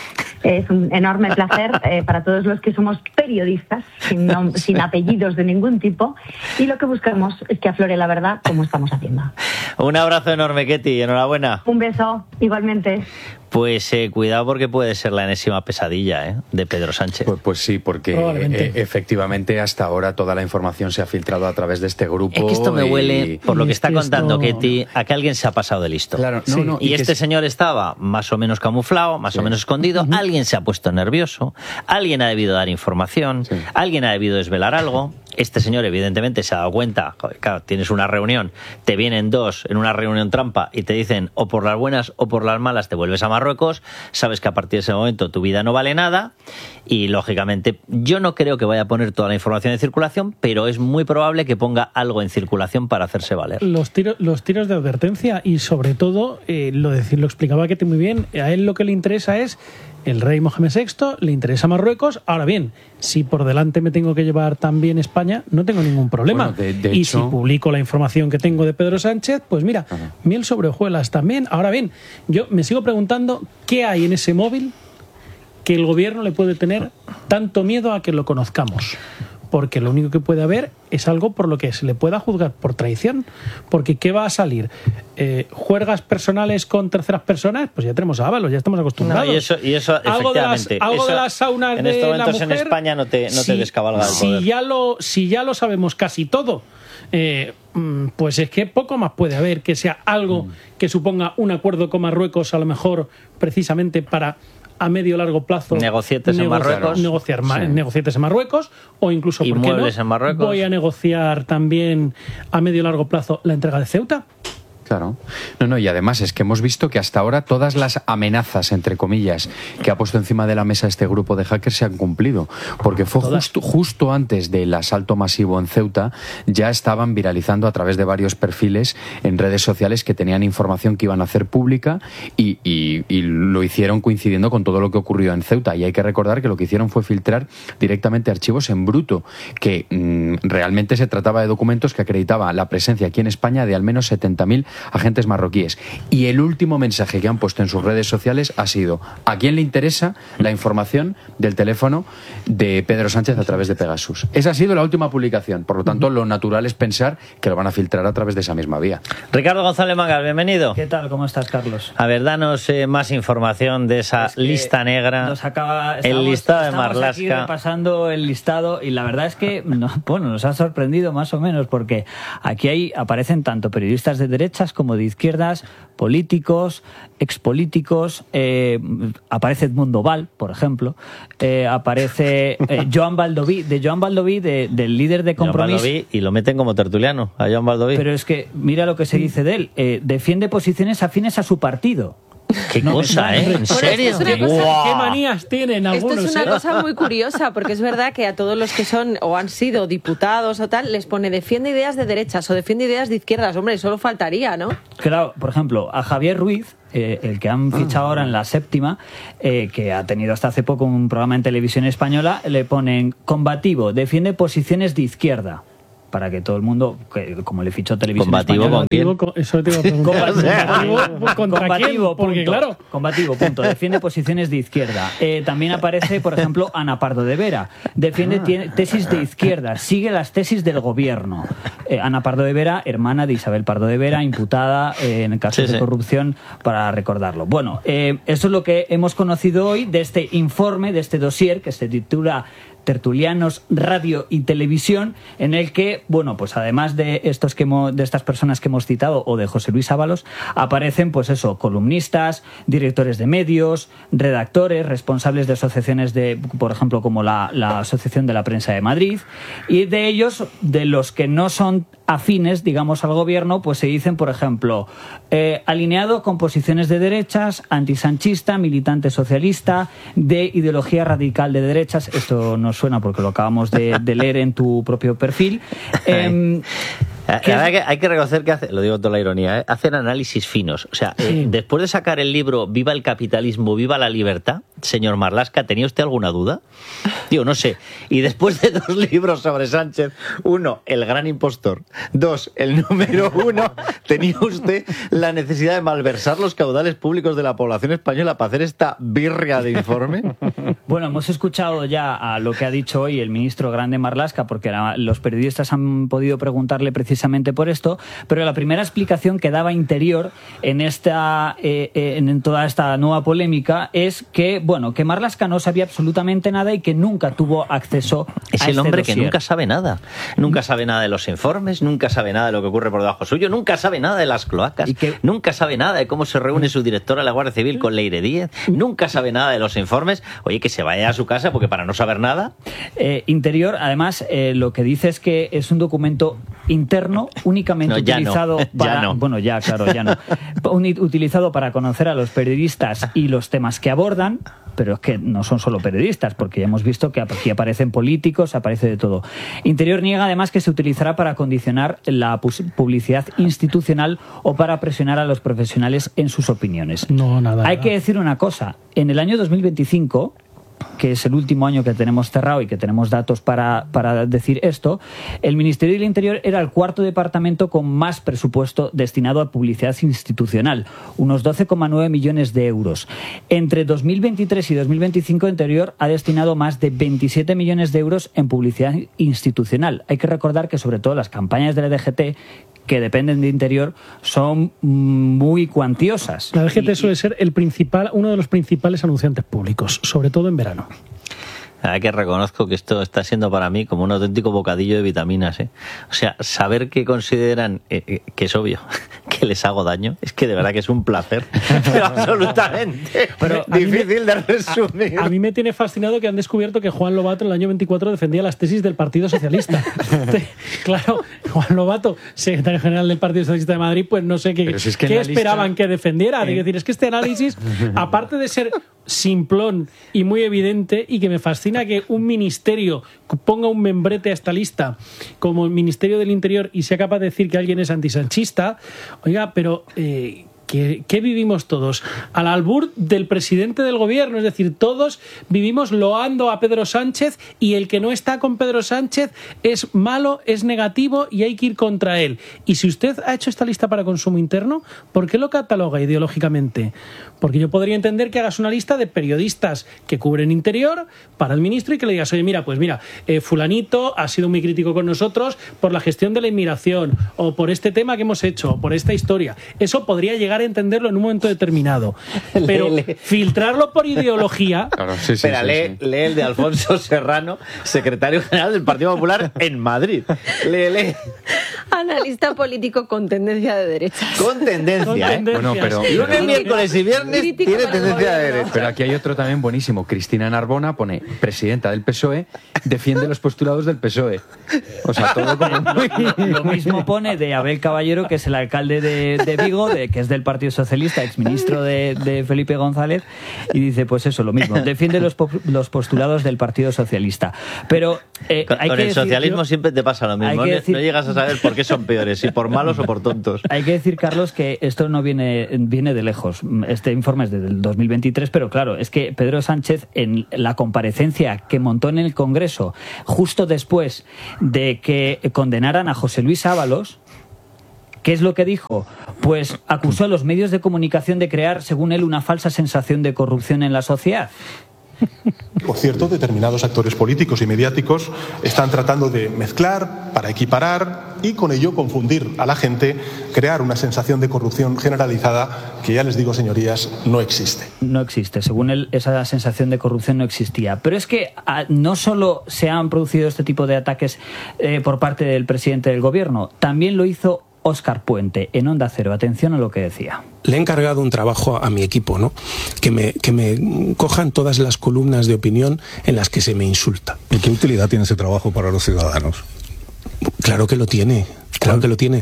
Es un enorme placer eh, para todos los que somos periodistas, sin, nom- sin apellidos de ningún tipo, y lo que buscamos es que aflore la verdad, como estamos haciendo. Un abrazo enorme, Ketty, enhorabuena. Un beso, igualmente. Pues eh, cuidado, porque puede ser la enésima pesadilla ¿eh? de Pedro Sánchez. Pues, pues sí, porque eh, efectivamente hasta ahora toda la información se ha filtrado a través de este grupo. Es que esto me y... huele, por lo que está esto... contando Ketty, a que alguien se ha pasado de listo. Claro, no, sí. no, y, y este que... señor estaba más o menos camuflado, más sí. o menos escondido. Uh-huh. Alguien se ha puesto nervioso, alguien ha debido dar información, sí. alguien ha debido desvelar algo. Este señor evidentemente se ha dado cuenta, joder, claro, tienes una reunión, te vienen dos en una reunión trampa y te dicen o por las buenas o por las malas te vuelves a Marruecos, sabes que a partir de ese momento tu vida no vale nada y lógicamente yo no creo que vaya a poner toda la información en circulación, pero es muy probable que ponga algo en circulación para hacerse valer. Los tiros, los tiros de advertencia y sobre todo, eh, lo, decir, lo explicaba Ketty muy bien, a él lo que le interesa es el rey Mohamed sexto, le interesa Marruecos. Ahora bien, si por delante me tengo que llevar también España, no tengo ningún problema. Bueno, de, de y hecho... si publico la información que tengo de Pedro Sánchez, pues mira, Ajá. miel sobre hojuelas también. Ahora bien, yo me sigo preguntando qué hay en ese móvil que el gobierno le puede tener tanto miedo a que lo conozcamos. Porque lo único que puede haber es algo por lo que se le pueda juzgar por traición. Porque ¿qué va a salir? Eh, ¿Juergas personales con terceras personas? Pues ya tenemos a Ábalos, ya estamos acostumbrados. No, y eso, y eso algo efectivamente. De las, algo eso, de las saunas en de estos momentos la mujer, en España no te, no si, te descabalga el si poder. Ya lo, si ya lo sabemos casi todo, eh, pues es que poco más puede haber que sea algo mm. que suponga un acuerdo con Marruecos, a lo mejor precisamente para... a medio o largo plazo negocietes en Marruecos, negociar sí. negocietes en Marruecos o incluso y ¿por qué muebles no? en Marruecos. Voy a negociar también a medio o largo plazo la entrega de Ceuta. Claro. No, no, y además es que hemos visto que hasta ahora todas las amenazas, entre comillas, que ha puesto encima de la mesa este grupo de hackers se han cumplido. Porque fue justo, justo antes del asalto masivo en Ceuta, ya estaban viralizando a través de varios perfiles en redes sociales que tenían información que iban a hacer pública y, y, y lo hicieron coincidiendo con todo lo que ocurrió en Ceuta. Y hay que recordar que lo que hicieron fue filtrar directamente archivos en bruto, que mmm, realmente se trataba de documentos que acreditaban la presencia aquí en España de al menos setenta mil agentes marroquíes. Y el último mensaje que han puesto en sus redes sociales ha sido: ¿a quién le interesa la información del teléfono de Pedro Sánchez a través de Pegasus? Esa ha sido la última publicación. Por lo tanto, lo natural es pensar que lo van a filtrar a través de esa misma vía. Ricardo González Mangas, bienvenido. ¿Qué tal? ¿Cómo estás, Carlos? A ver, danos eh, más información de esa es lista negra. Nos acaba, estamos, el listado de Marlaska. Aquí repasando el listado y la verdad es que no, bueno, nos ha sorprendido más o menos porque aquí hay, aparecen tanto periodistas de derechas socialistas como de izquierdas, políticos, expolíticos, eh, aparece Edmundo Val, por ejemplo, eh, aparece eh, Joan Baldoví, de Joan Baldoví, de, del líder de Compromís. Joan Baldoví, y lo meten como tertuliano, a Joan Baldoví. Pero es que, mira lo que se dice de él, eh, defiende posiciones afines a su partido. Qué no, cosa, ¿eh? ¿En serio? ¿Qué, cosa, ¿Qué manías tienen algunos? Esto es una ¿eh? cosa muy curiosa, porque es verdad que a todos los que son o han sido diputados o tal, les pone defiende ideas de derechas o defiende ideas de izquierdas. Hombre, solo faltaría, ¿no? Claro, por ejemplo, a Javier Ruiz, eh, el que han fichado ahora en La Séptima, eh, que ha tenido hasta hace poco un programa en televisión española, le ponen combativo, defiende posiciones de izquierda. Para que todo el mundo, que, como le fichó Televisión ¿Combativo Española... con quién? Con, eso te iba a preguntar. ¿Combativo contra combativo, quién? Porque punto, claro... Combativo, punto. Defiende posiciones de izquierda. Eh, también aparece, por ejemplo, Ana Pardo de Vera. Defiende ah. tesis de izquierda. Sigue las tesis del gobierno. Eh, Ana Pardo de Vera, hermana de Isabel Pardo de Vera, imputada eh, en casos sí, de corrupción, sí. para recordarlo. Bueno, eh, eso es lo que hemos conocido hoy de este informe, de este dossier, que se titula Tertulianos, Radio y Televisión, en el que, bueno, pues además de estos que hemos, de estas personas que hemos citado o de José Luis Ábalos, aparecen, pues eso, columnistas, directores de medios, redactores, responsables de asociaciones de, por ejemplo, como la, la Asociación de la Prensa de Madrid, y de ellos, de los que no son afines, digamos, al gobierno, pues se dicen, por ejemplo, eh, alineado con posiciones de derechas, antisanchista, militante socialista, de ideología radical de derechas. Esto nos suena porque lo acabamos de, de leer en tu propio perfil. Eh, Que hay, que, hay que reconocer que hace, lo digo toda la ironía, ¿eh? hacen análisis finos. O sea, sí. eh, después de sacar el libro Viva el capitalismo, viva la libertad, señor Marlaska, ¿tenía usted alguna duda? Digo, no sé. Y después de dos libros sobre Sánchez, uno, el gran impostor, dos, el número uno, ¿tenía usted la necesidad de malversar los caudales públicos de la población española para hacer esta birria de informe? Bueno, hemos escuchado ya a lo que ha dicho hoy el ministro Grande Marlaska, porque la, los periodistas han podido preguntarle precisamente precisamente por esto, pero la primera explicación que daba Interior en esta eh, en toda esta nueva polémica es que, bueno, que Marlaska no sabía absolutamente nada y que nunca tuvo acceso es a el este hombre dossier. Que nunca sabe nada, nunca sabe nada de los informes, nunca sabe nada de lo que ocurre por debajo suyo, nunca sabe nada de las cloacas, que... nunca sabe nada de cómo se reúne su directora de la Guardia Civil con Leire Díez, nunca sabe nada de los informes. Oye, que se vaya a su casa, porque para no saber nada. Eh, Interior, además, eh, lo que dice es que es un documento interno únicamente no, ya utilizado no, para... Ya no. Bueno, ya, claro, ya no. Utilizado para conocer a los periodistas y los temas que abordan, pero es que no son solo periodistas, porque ya hemos visto que aquí aparecen políticos, aparece de todo. Interior niega además que se utilizará para condicionar la publicidad institucional o para presionar a los profesionales en sus opiniones. No, nada. Hay nada. que decir una cosa, en el año dos mil veinticinco... que es el último año que tenemos cerrado y que tenemos datos para, para decir esto, el Ministerio del Interior era el cuarto departamento con más presupuesto destinado a publicidad institucional, unos doce coma nueve millones de euros. Entre dos mil veintitrés y dos mil veinticinco, Interior ha destinado más de veintisiete millones de euros en publicidad institucional. Hay que recordar que sobre todo las campañas de la D G T, que dependen de Interior, son muy cuantiosas. La D G T y, suele ser el principal, uno de los principales anunciantes públicos, sobre todo en verano. Hay que reconozco que esto está siendo para mí como un auténtico bocadillo de vitaminas, ¿eh? O sea, saber que consideran, eh, eh, que es obvio, que les hago daño, es que de verdad que es un placer, pero absolutamente pero difícil me, de resumir. A, a mí me tiene fascinado que han descubierto que Juan Lobato en el año veinticuatro defendía las tesis del Partido Socialista. Claro, Juan Lobato, secretario general del Partido Socialista de Madrid, pues no sé qué, si es que qué esperaban lista... que defendiera. Eh... Es decir, es que este análisis, aparte de ser simplón y muy evidente, y que me fascina que un ministerio ponga un membrete a esta lista como el Ministerio del Interior y sea capaz de decir que alguien es antisanchista, oiga, pero eh, ¿qué, qué vivimos todos? Al albur del presidente del gobierno, es decir, todos vivimos loando a Pedro Sánchez y el que no está con Pedro Sánchez es malo, es negativo y hay que ir contra él. Y si usted ha hecho esta lista para consumo interno, ¿por qué lo cataloga ideológicamente? Porque yo podría entender que hagas una lista de periodistas que cubren Interior para el ministro y que le digas, oye, mira, pues mira, eh, fulanito ha sido muy crítico con nosotros por la gestión de la inmigración o por este tema que hemos hecho, o por esta historia. Eso podría llegar llegar a entenderlo en un momento determinado. Pero Lee, lee. filtrarlo por ideología... Claro, sí, sí, Espera, sí, lee, sí. lee el de Alfonso Serrano, secretario general del Partido Popular en Madrid. Lee, lee. Analista político con tendencia de derecha. Con tendencia, ¿eh? Bueno, pero, Lunes, pero- miércoles y viernes Crítico tiene con el tendencia de gobierno. derecha. Pero aquí hay otro también buenísimo. Cristina Narbona pone, presidenta del P S O E, defiende los postulados del P S O E. O sea, todo como muy... Lo mismo pone de Abel Caballero, que es el alcalde de, de Vigo, de, que es del Partido Socialista, exministro de, de Felipe González, y dice pues eso, lo mismo, defiende los, po- los postulados del Partido Socialista. Pero eh, Con, hay con que el decir- socialismo siempre te pasa lo hay mismo. que No, decir- no llegas a saber por qué son peores, si por malos o por tontos. Hay que decir, Carlos, que esto no viene, viene de lejos. Este informe es del dos mil veintitrés, pero claro, es que Pedro Sánchez, en la comparecencia que montó en el Congreso, justo después de que condenaran a José Luis Ábalos, ¿qué es lo que dijo? Pues acusó a los medios de comunicación de crear, según él, una falsa sensación de corrupción en la sociedad. Por cierto, determinados actores políticos y mediáticos están tratando de mezclar para equiparar y con ello confundir a la gente, crear una sensación de corrupción generalizada que, ya les digo, señorías, no existe. No existe. Según él, esa sensación de corrupción no existía. Pero es que a, no solo se han producido este tipo de ataques eh, por parte del presidente del gobierno, también lo hizo Óscar Puente en Onda Cero. Atención a lo que decía. Le he encargado un trabajo a, a mi equipo, ¿no? Que me, que me cojan todas las columnas de opinión en las que se me insulta. ¿Y qué utilidad tiene ese trabajo para los ciudadanos? Claro que lo tiene, claro que lo tiene.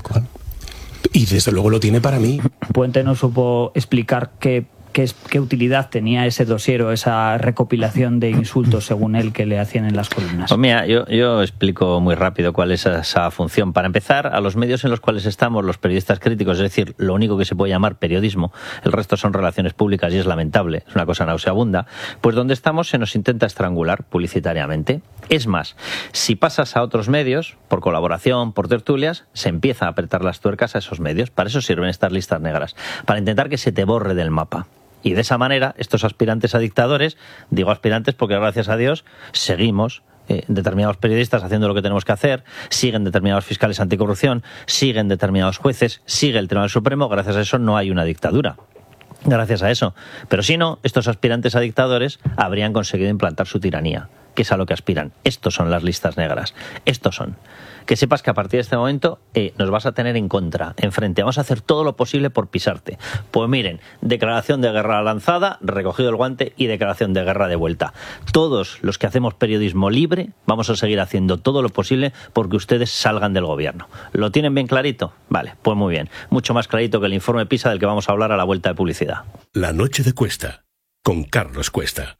Y desde luego lo tiene para mí. Puente no supo explicar qué, qué, qué utilidad tenía ese dossier o esa recopilación de insultos, según él, que le hacían en las columnas. Pues mira, yo, yo explico muy rápido cuál es esa función. Para empezar, a los medios en los cuales estamos, los periodistas críticos, es decir, lo único que se puede llamar periodismo, el resto son relaciones públicas y es lamentable, es una cosa nauseabunda, pues donde estamos se nos intenta estrangular publicitariamente. Es más, si pasas a otros medios, por colaboración, por tertulias, se empieza a apretar las tuercas a esos medios. Para eso sirven estas listas negras, para intentar que se te borre del mapa. Y de esa manera, estos aspirantes a dictadores, digo aspirantes porque gracias a Dios seguimos eh, determinados periodistas haciendo lo que tenemos que hacer, siguen determinados fiscales anticorrupción, siguen determinados jueces, sigue el Tribunal Supremo, gracias a eso no hay una dictadura. Gracias a eso. Pero si no, estos aspirantes a dictadores habrían conseguido implantar su tiranía, que es a lo que aspiran. Estos son las listas negras. Estos son. Que sepas que a partir de este momento eh, nos vas a tener en contra, enfrente. Vamos a hacer todo lo posible por pisarte. Pues miren, declaración de guerra lanzada, recogido el guante y declaración de guerra de vuelta. Todos los que hacemos periodismo libre vamos a seguir haciendo todo lo posible porque ustedes salgan del gobierno. ¿Lo tienen bien clarito? Vale, pues muy bien. Mucho más clarito que el informe PISA del que vamos a hablar a la vuelta de publicidad. La noche de Cuesta, con Carlos Cuesta.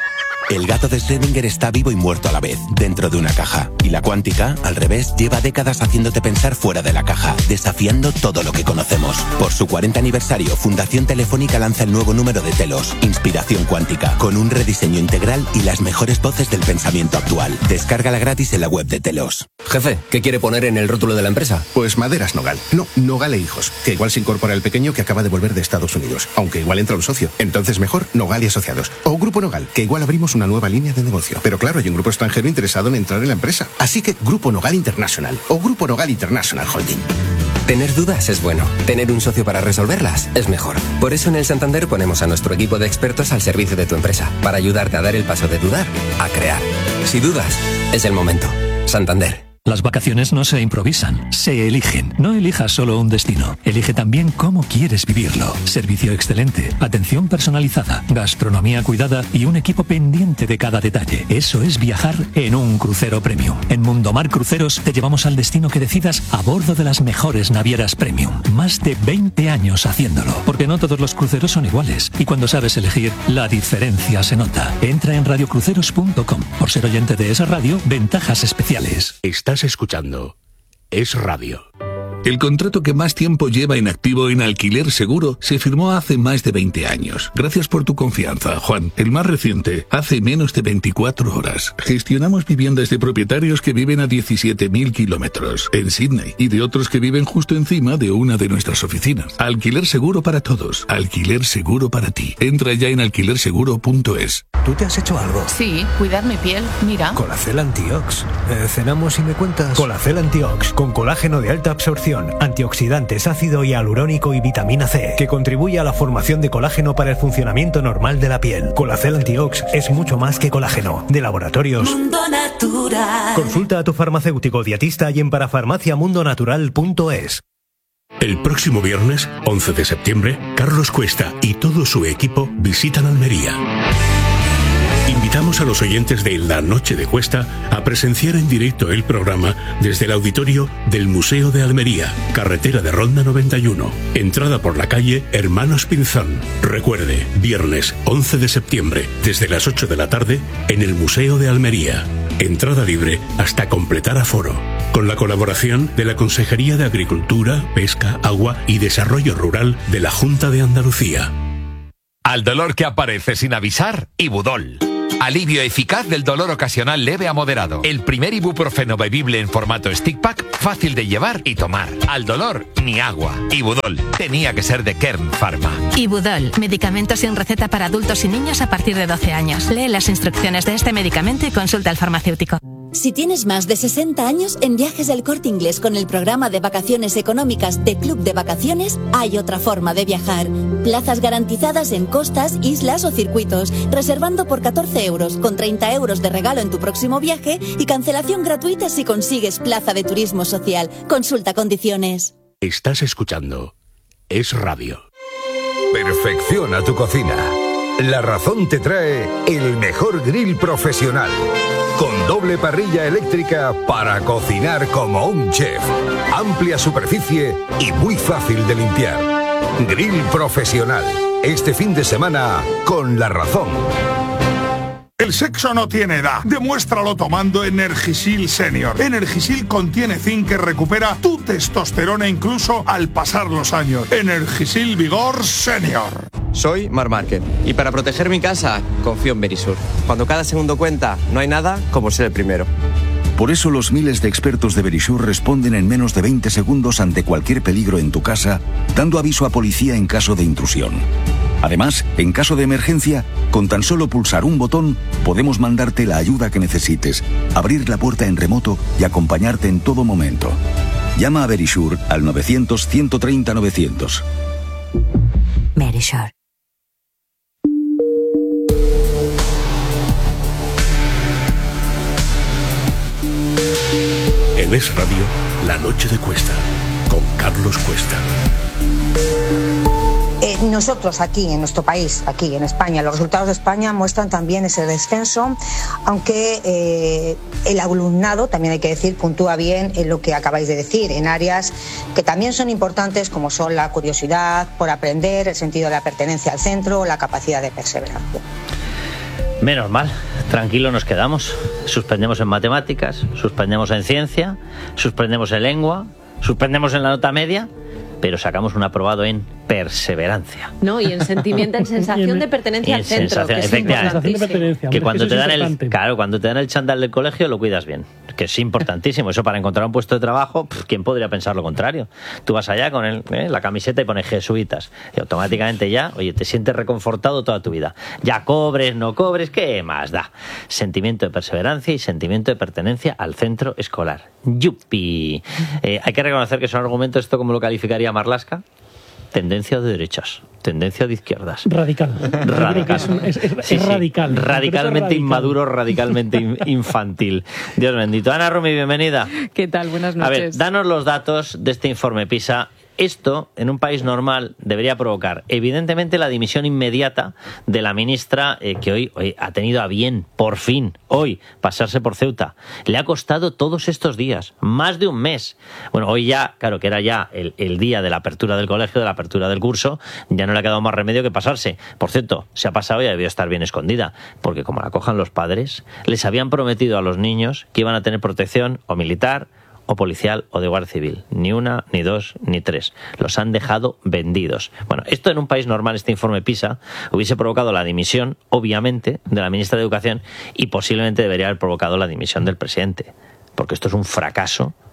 El gato de Schrödinger está vivo y muerto a la vez, dentro de una caja. Y la cuántica, al revés, lleva décadas haciéndote pensar fuera de la caja, desafiando todo lo que conocemos. Por su cuarenta aniversario, Fundación Telefónica lanza el nuevo número de Telos, Inspiración Cuántica, con un rediseño integral y las mejores voces del pensamiento actual. Descárgala gratis en la web de Telos. Jefe, ¿qué quiere poner en el rótulo de la empresa? Pues Maderas Nogal. No, Nogal e Hijos, que igual se incorpora el pequeño que acaba de volver de Estados Unidos, aunque igual entra un socio. Entonces mejor Nogal y Asociados. O Grupo Nogal, que igual abrimos una nueva línea de negocio. Pero claro, hay un grupo extranjero interesado en entrar en la empresa. Así que Grupo Nogal International o Grupo Nogal International Holding. Tener dudas es bueno. Tener un socio para resolverlas es mejor. Por eso en el Santander ponemos a nuestro equipo de expertos al servicio de tu empresa, para ayudarte a dar el paso de dudar a crear. Si dudas, es el momento. Santander. Las vacaciones no se improvisan, se eligen. No elijas solo un destino, elige también cómo quieres vivirlo. Servicio excelente, atención personalizada, gastronomía cuidada y un equipo pendiente de cada detalle. Eso es viajar en un crucero premium. En Mundomar Cruceros te llevamos al destino que decidas a bordo de las mejores navieras premium. Más de veinte años haciéndolo, porque no todos los cruceros son iguales. Y cuando sabes elegir, la diferencia se nota. Entra en radio cruceros punto com. Por ser oyente de esa radio, ventajas especiales. Estás escuchando Es Radio. El contrato que más tiempo lleva en activo en Alquiler Seguro se firmó hace más de veinte años. Gracias por tu confianza, Juan. El más reciente, hace menos de veinticuatro horas. Gestionamos viviendas de propietarios que viven a diecisiete mil kilómetros en Sydney y de otros que viven justo encima de una de nuestras oficinas. Alquiler Seguro para todos. Alquiler Seguro para ti. Entra ya en alquiler seguro punto es. ¿Tú te has hecho algo? Sí, cuidar mi piel, mira. Colacel Antiox. Eh, cenamos y me cuentas. Colacel Antiox, con colágeno de alta absorción hidratación, antioxidantes, ácido hialurónico y vitamina C, que contribuye a la formación de colágeno para el funcionamiento normal de la piel. Colacel Antiox es mucho más que colágeno. De Laboratorios Mundo Natural. Consulta a tu farmacéutico dietista y en parafarmacia mundo natural punto es. El próximo viernes, once de septiembre, Carlos Cuesta y todo su equipo visitan Almería. Invitamos a los oyentes de La Noche de Cuesta a presenciar en directo el programa desde el auditorio del Museo de Almería, carretera de Ronda noventa y uno, entrada por la calle Hermanos Pinzón. Recuerde, viernes once de septiembre, desde las ocho de la tarde, en el Museo de Almería. Entrada libre hasta completar aforo. Con la colaboración de la Consejería de Agricultura, Pesca, Agua y Desarrollo Rural de la Junta de Andalucía. Al dolor que aparece sin avisar, Ibudol. Alivio eficaz del dolor ocasional leve a moderado. El primer ibuprofeno bebible en formato stick pack, fácil de llevar y tomar. Al dolor, ni agua. Ibudol. Tenía que ser de Kern Pharma. Ibudol. Medicamento sin receta para adultos y niños a partir de doce años. Lee las instrucciones de este medicamento y consulta al farmacéutico. Si tienes más de sesenta años, en Viajes del Corte Inglés con el programa de vacaciones económicas de Club de Vacaciones, hay otra forma de viajar. Plazas garantizadas en costas, islas o circuitos, reservando por catorce euros, con treinta euros de regalo en tu próximo viaje y cancelación gratuita si consigues plaza de turismo social. Consulta condiciones. Estás escuchando Es Radio. Perfecciona tu cocina. La Razón te trae el mejor grill profesional, con doble parrilla eléctrica para cocinar como un chef. Amplia superficie y muy fácil de limpiar. Grill profesional. Este fin de semana con La Razón. El sexo no tiene edad. Demuéstralo tomando Energisil Senior. Energisil contiene zinc que recupera tu testosterona incluso al pasar los años. Energisil Vigor Senior. Soy Mar Márquez y para proteger mi casa confío en Verisur. Cuando cada segundo cuenta, no hay nada como ser el primero. Por eso los miles de expertos de Verisur responden en menos de veinte segundos ante cualquier peligro en tu casa, dando aviso a policía en caso de intrusión. Además, en caso de emergencia, con tan solo pulsar un botón, podemos mandarte la ayuda que necesites, abrir la puerta en remoto y acompañarte en todo momento. Llama a Verisur al novecientos, ciento treinta, novecientos. Verisur. En Es Radio, La Noche de Cuesta, con Carlos Cuesta. Eh, nosotros aquí, en nuestro país, aquí en España, los resultados de España muestran también ese descenso, aunque eh, el alumnado, también hay que decir, puntúa bien en lo que acabáis de decir, en áreas que también son importantes, como son la curiosidad por aprender, el sentido de la pertenencia al centro, la capacidad de perseverancia. Menos mal, tranquilo nos quedamos. Suspendemos en matemáticas, suspendemos en ciencia, suspendemos en lengua, suspendemos en la nota media, pero sacamos un aprobado en perseverancia. No, y en sentimiento, en sensación de pertenencia al centro, que es importantísimo. Que cuando te dan el, claro, cuando te dan el chándal del colegio lo cuidas bien, que es importantísimo. Eso para encontrar un puesto de trabajo, pff, ¿quién podría pensar lo contrario? Tú vas allá con el, eh, la camiseta y pones jesuitas y automáticamente ya, oye, te sientes reconfortado toda tu vida. Ya cobres, no cobres, ¿qué más da? Sentimiento de perseverancia y sentimiento de pertenencia al centro escolar. ¡Yupi! Eh, hay que reconocer que son argumentos, esto como lo calificaría Marlaska, tendencia de derechas, tendencia de izquierdas. Radical. Radical. Es, un, es, es, sí, es radical. Sí. Radicalmente radical. Inmaduro, radicalmente infantil. Dios bendito. Ana Rumi, bienvenida. ¿Qué tal? Buenas noches. A ver, danos los datos de este informe PISA. Esto, en un país normal, debería provocar, evidentemente, la dimisión inmediata de la ministra eh, que hoy, hoy ha tenido a bien, por fin, hoy, pasarse por Ceuta. Le ha costado todos estos días, más de un mes. Bueno, hoy ya, claro, que era ya el, el día de la apertura del colegio, de la apertura del curso, ya no le ha quedado más remedio que pasarse. Por cierto, se ha pasado y ha debido estar bien escondida, porque como la cojan los padres, les habían prometido a los niños que iban a tener protección o militar, o policial o de guardia civil. Ni una, ni dos, ni tres. Los han dejado vendidos. Bueno, esto en un país normal, este informe PISA, hubiese provocado la dimisión, obviamente, de la ministra de Educación y posiblemente debería haber provocado la dimisión del presidente. Porque esto es un fracaso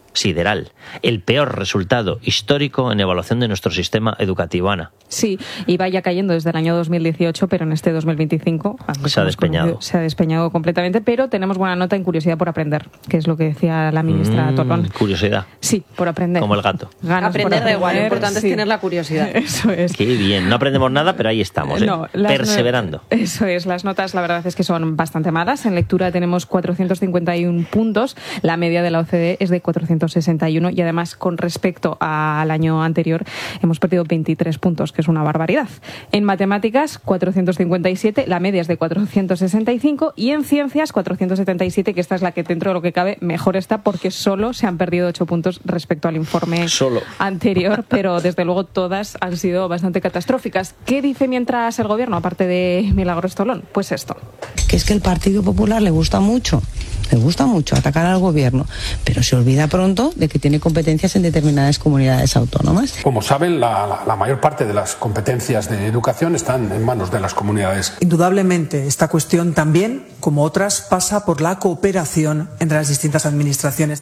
sideral. El peor resultado histórico en evaluación de nuestro sistema educativo, Ana. Sí, y vaya cayendo desde el año dos mil dieciocho, pero en este dos mil veinticinco se ha despeñado. Se ha despeñado completamente, pero tenemos buena nota en curiosidad por aprender, que es lo que decía la ministra Mm, Tolón. Curiosidad. Sí, por aprender. Como el gato. Ganas Aprender por da igual, lo importante sí. es tener la curiosidad. Eso es. Qué bien. No aprendemos nada, pero ahí estamos, ¿eh? No, las perseverando. no- Eso es, las notas la verdad es que son bastante malas. En lectura tenemos cuatrocientos cincuenta y uno puntos, la media de la O C D E es de cuatrocientos sesenta y uno y además con respecto al año anterior hemos perdido veintitrés puntos, que es una barbaridad. En matemáticas cuatrocientos cincuenta y siete, la media es de cuatrocientos sesenta y cinco y en ciencias cuatrocientos setenta y siete, que esta es la que dentro de lo que cabe mejor está porque solo se han perdido ocho puntos respecto al informe Solo. anterior, pero desde luego todas han sido bastante catastróficas. ¿Qué dice mientras el gobierno, aparte de Milagros Tolón? Pues esto. Que es que el Partido Popular le gusta mucho, le gusta mucho atacar al gobierno, pero se olvida pronto de que tiene competencias en determinadas comunidades autónomas. Como saben, la, la- la mayor parte de las competencias de educación están en manos de las comunidades. Indudablemente, esta cuestión también, como otras, pasa por la cooperación entre las distintas administraciones.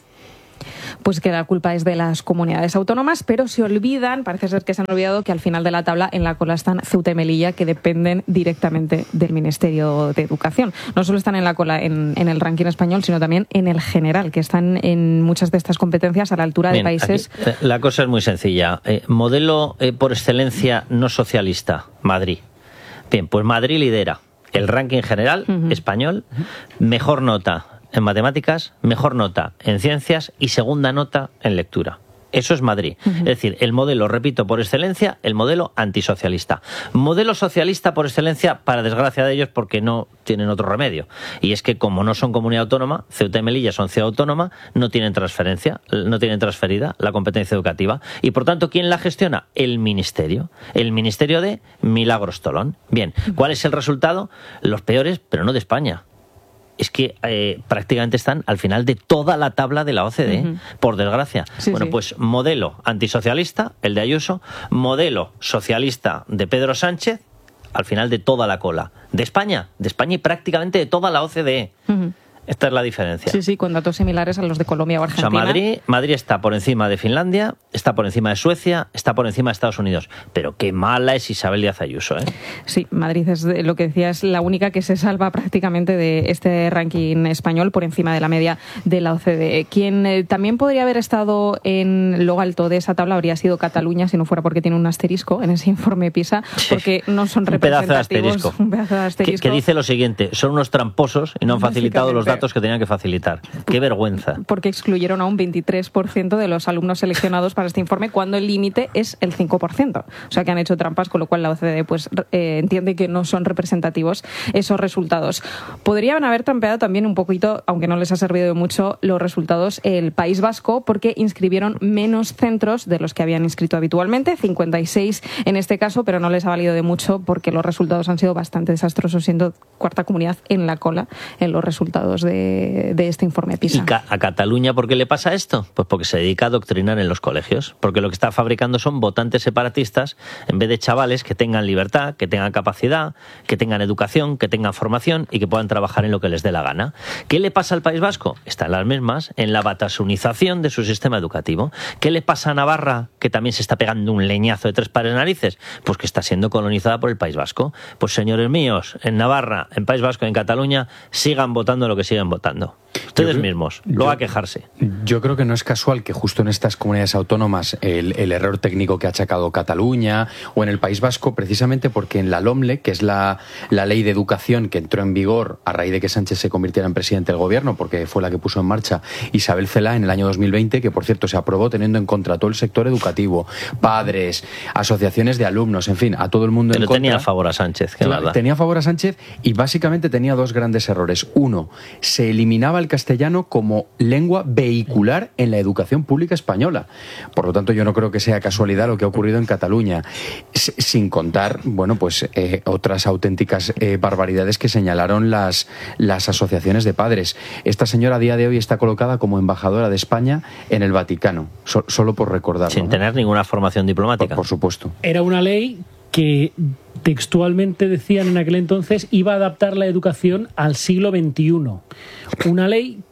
Pues que la culpa es de las comunidades autónomas, pero se olvidan, parece ser que se han olvidado que al final de la tabla en la cola están Ceuta y Melilla, que dependen directamente del Ministerio de Educación. No solo están en la cola en, en el ranking español, sino también en el general, que están en muchas de estas competencias a la altura Bien, de países. aquí, eh, la cosa es muy sencilla. Eh, modelo eh, por excelencia no socialista, Madrid. Bien, pues Madrid lidera el ranking general Ujú. español, mejor nota en matemáticas, mejor nota en ciencias y segunda nota en lectura. Eso es Madrid. Ujú. Es decir, el modelo, repito, por excelencia, el modelo antisocialista. Modelo socialista por excelencia, para desgracia de ellos, porque no tienen otro remedio. Y es que como no son comunidad autónoma, Ceuta y Melilla son ciudad autónoma, no tienen transferencia, no tienen transferida la competencia educativa. Y por tanto, ¿quién la gestiona? El Ministerio. El Ministerio de Milagros Tolón. Bien, ¿cuál es el resultado? Los peores, pero no de España. Es que eh, prácticamente están al final de toda la tabla de la O C D E, Ujú. por desgracia. Sí, bueno, sí. pues modelo antisocialista, el de Ayuso, modelo socialista de Pedro Sánchez, al final de toda la cola. De España, de España y prácticamente de toda la O C D E. Ujú. Esta es la diferencia. Sí, sí, con datos similares a los de Colombia o O sea, Argentina. Madrid, Madrid está por encima de Finlandia, está por encima de Suecia, está por encima de Estados Unidos. Pero qué mala es Isabel Díaz Ayuso, ¿eh? Sí, Madrid es de- lo que decía, es la única que se salva prácticamente de este ranking español por encima de la media de la O C D E. Quien eh, también podría haber estado en lo alto de esa tabla habría sido Cataluña, si no fuera porque tiene un asterisco en ese informe PISA, porque no son Un pedazo de representativos. asterisco. Un pedazo de Que, asterisco. que dice lo siguiente, son unos tramposos y no han facilitado los Básicamente. datos que tenían que facilitar. Qué vergüenza. Porque excluyeron a un veintitrés por ciento de los alumnos seleccionados para este informe cuando el límite es el cinco por ciento. O sea que han hecho trampas, con lo cual la O C D E pues, eh, entiende que no son representativos esos resultados. Podrían haber trampeado también un poquito, aunque no les ha servido de mucho, los resultados el País Vasco, porque inscribieron menos centros de los que habían inscrito habitualmente, cincuenta y seis en este caso, pero no les ha valido de mucho porque los resultados han sido bastante desastrosos, siendo cuarta comunidad en la cola en los resultados de, de este informe PISA. ¿Y ca- a Cataluña por qué le pasa esto? Pues porque se dedica a adoctrinar en los colegios. Porque lo que está fabricando son votantes separatistas en vez de chavales que tengan libertad, que tengan capacidad, que tengan educación, que tengan formación y que puedan trabajar en lo que les dé la gana. ¿Qué le pasa al País Vasco? Está en las mismas, en la batasunización de su sistema educativo. ¿Qué le pasa a Navarra, que también se está pegando un leñazo de tres pares de narices? Pues que está siendo colonizada por el País Vasco. Pues señores míos, en Navarra, en País Vasco y en Cataluña, sigan votando lo que siguen votando. Ustedes Yo creo- mismos, luego yo- a quejarse. Yo creo que no es casual que justo en estas comunidades autónomas el, el error técnico que ha achacado Cataluña o en el País Vasco, precisamente porque en la LOMLE, que es la, la ley de educación que entró en vigor a raíz de que Sánchez se convirtiera en presidente del gobierno, porque fue la que puso en marcha Isabel Celaá en el año dos mil veinte, que por cierto se aprobó teniendo en contra todo el sector educativo, padres, asociaciones de alumnos, en fin, a todo el mundo Pero en contra. tenía a favor a Sánchez, que Claro, verdad. tenía a favor a Sánchez y básicamente tenía dos grandes errores. Uno, se eliminaba el castellano como lengua vehicular en la educación pública española. Por lo tanto, yo no creo que sea casualidad lo que ha ocurrido en Cataluña, S- sin contar, bueno, pues eh, otras auténticas eh, barbaridades que señalaron las, las asociaciones de padres. Esta señora a día de hoy está colocada como embajadora de España en el Vaticano, so- solo por recordarlo. Sin ¿no? tener ninguna formación diplomática. Por, por supuesto. Era una ley que textualmente decían en aquel entonces iba a adaptar la educación al siglo veintiuno. Una ley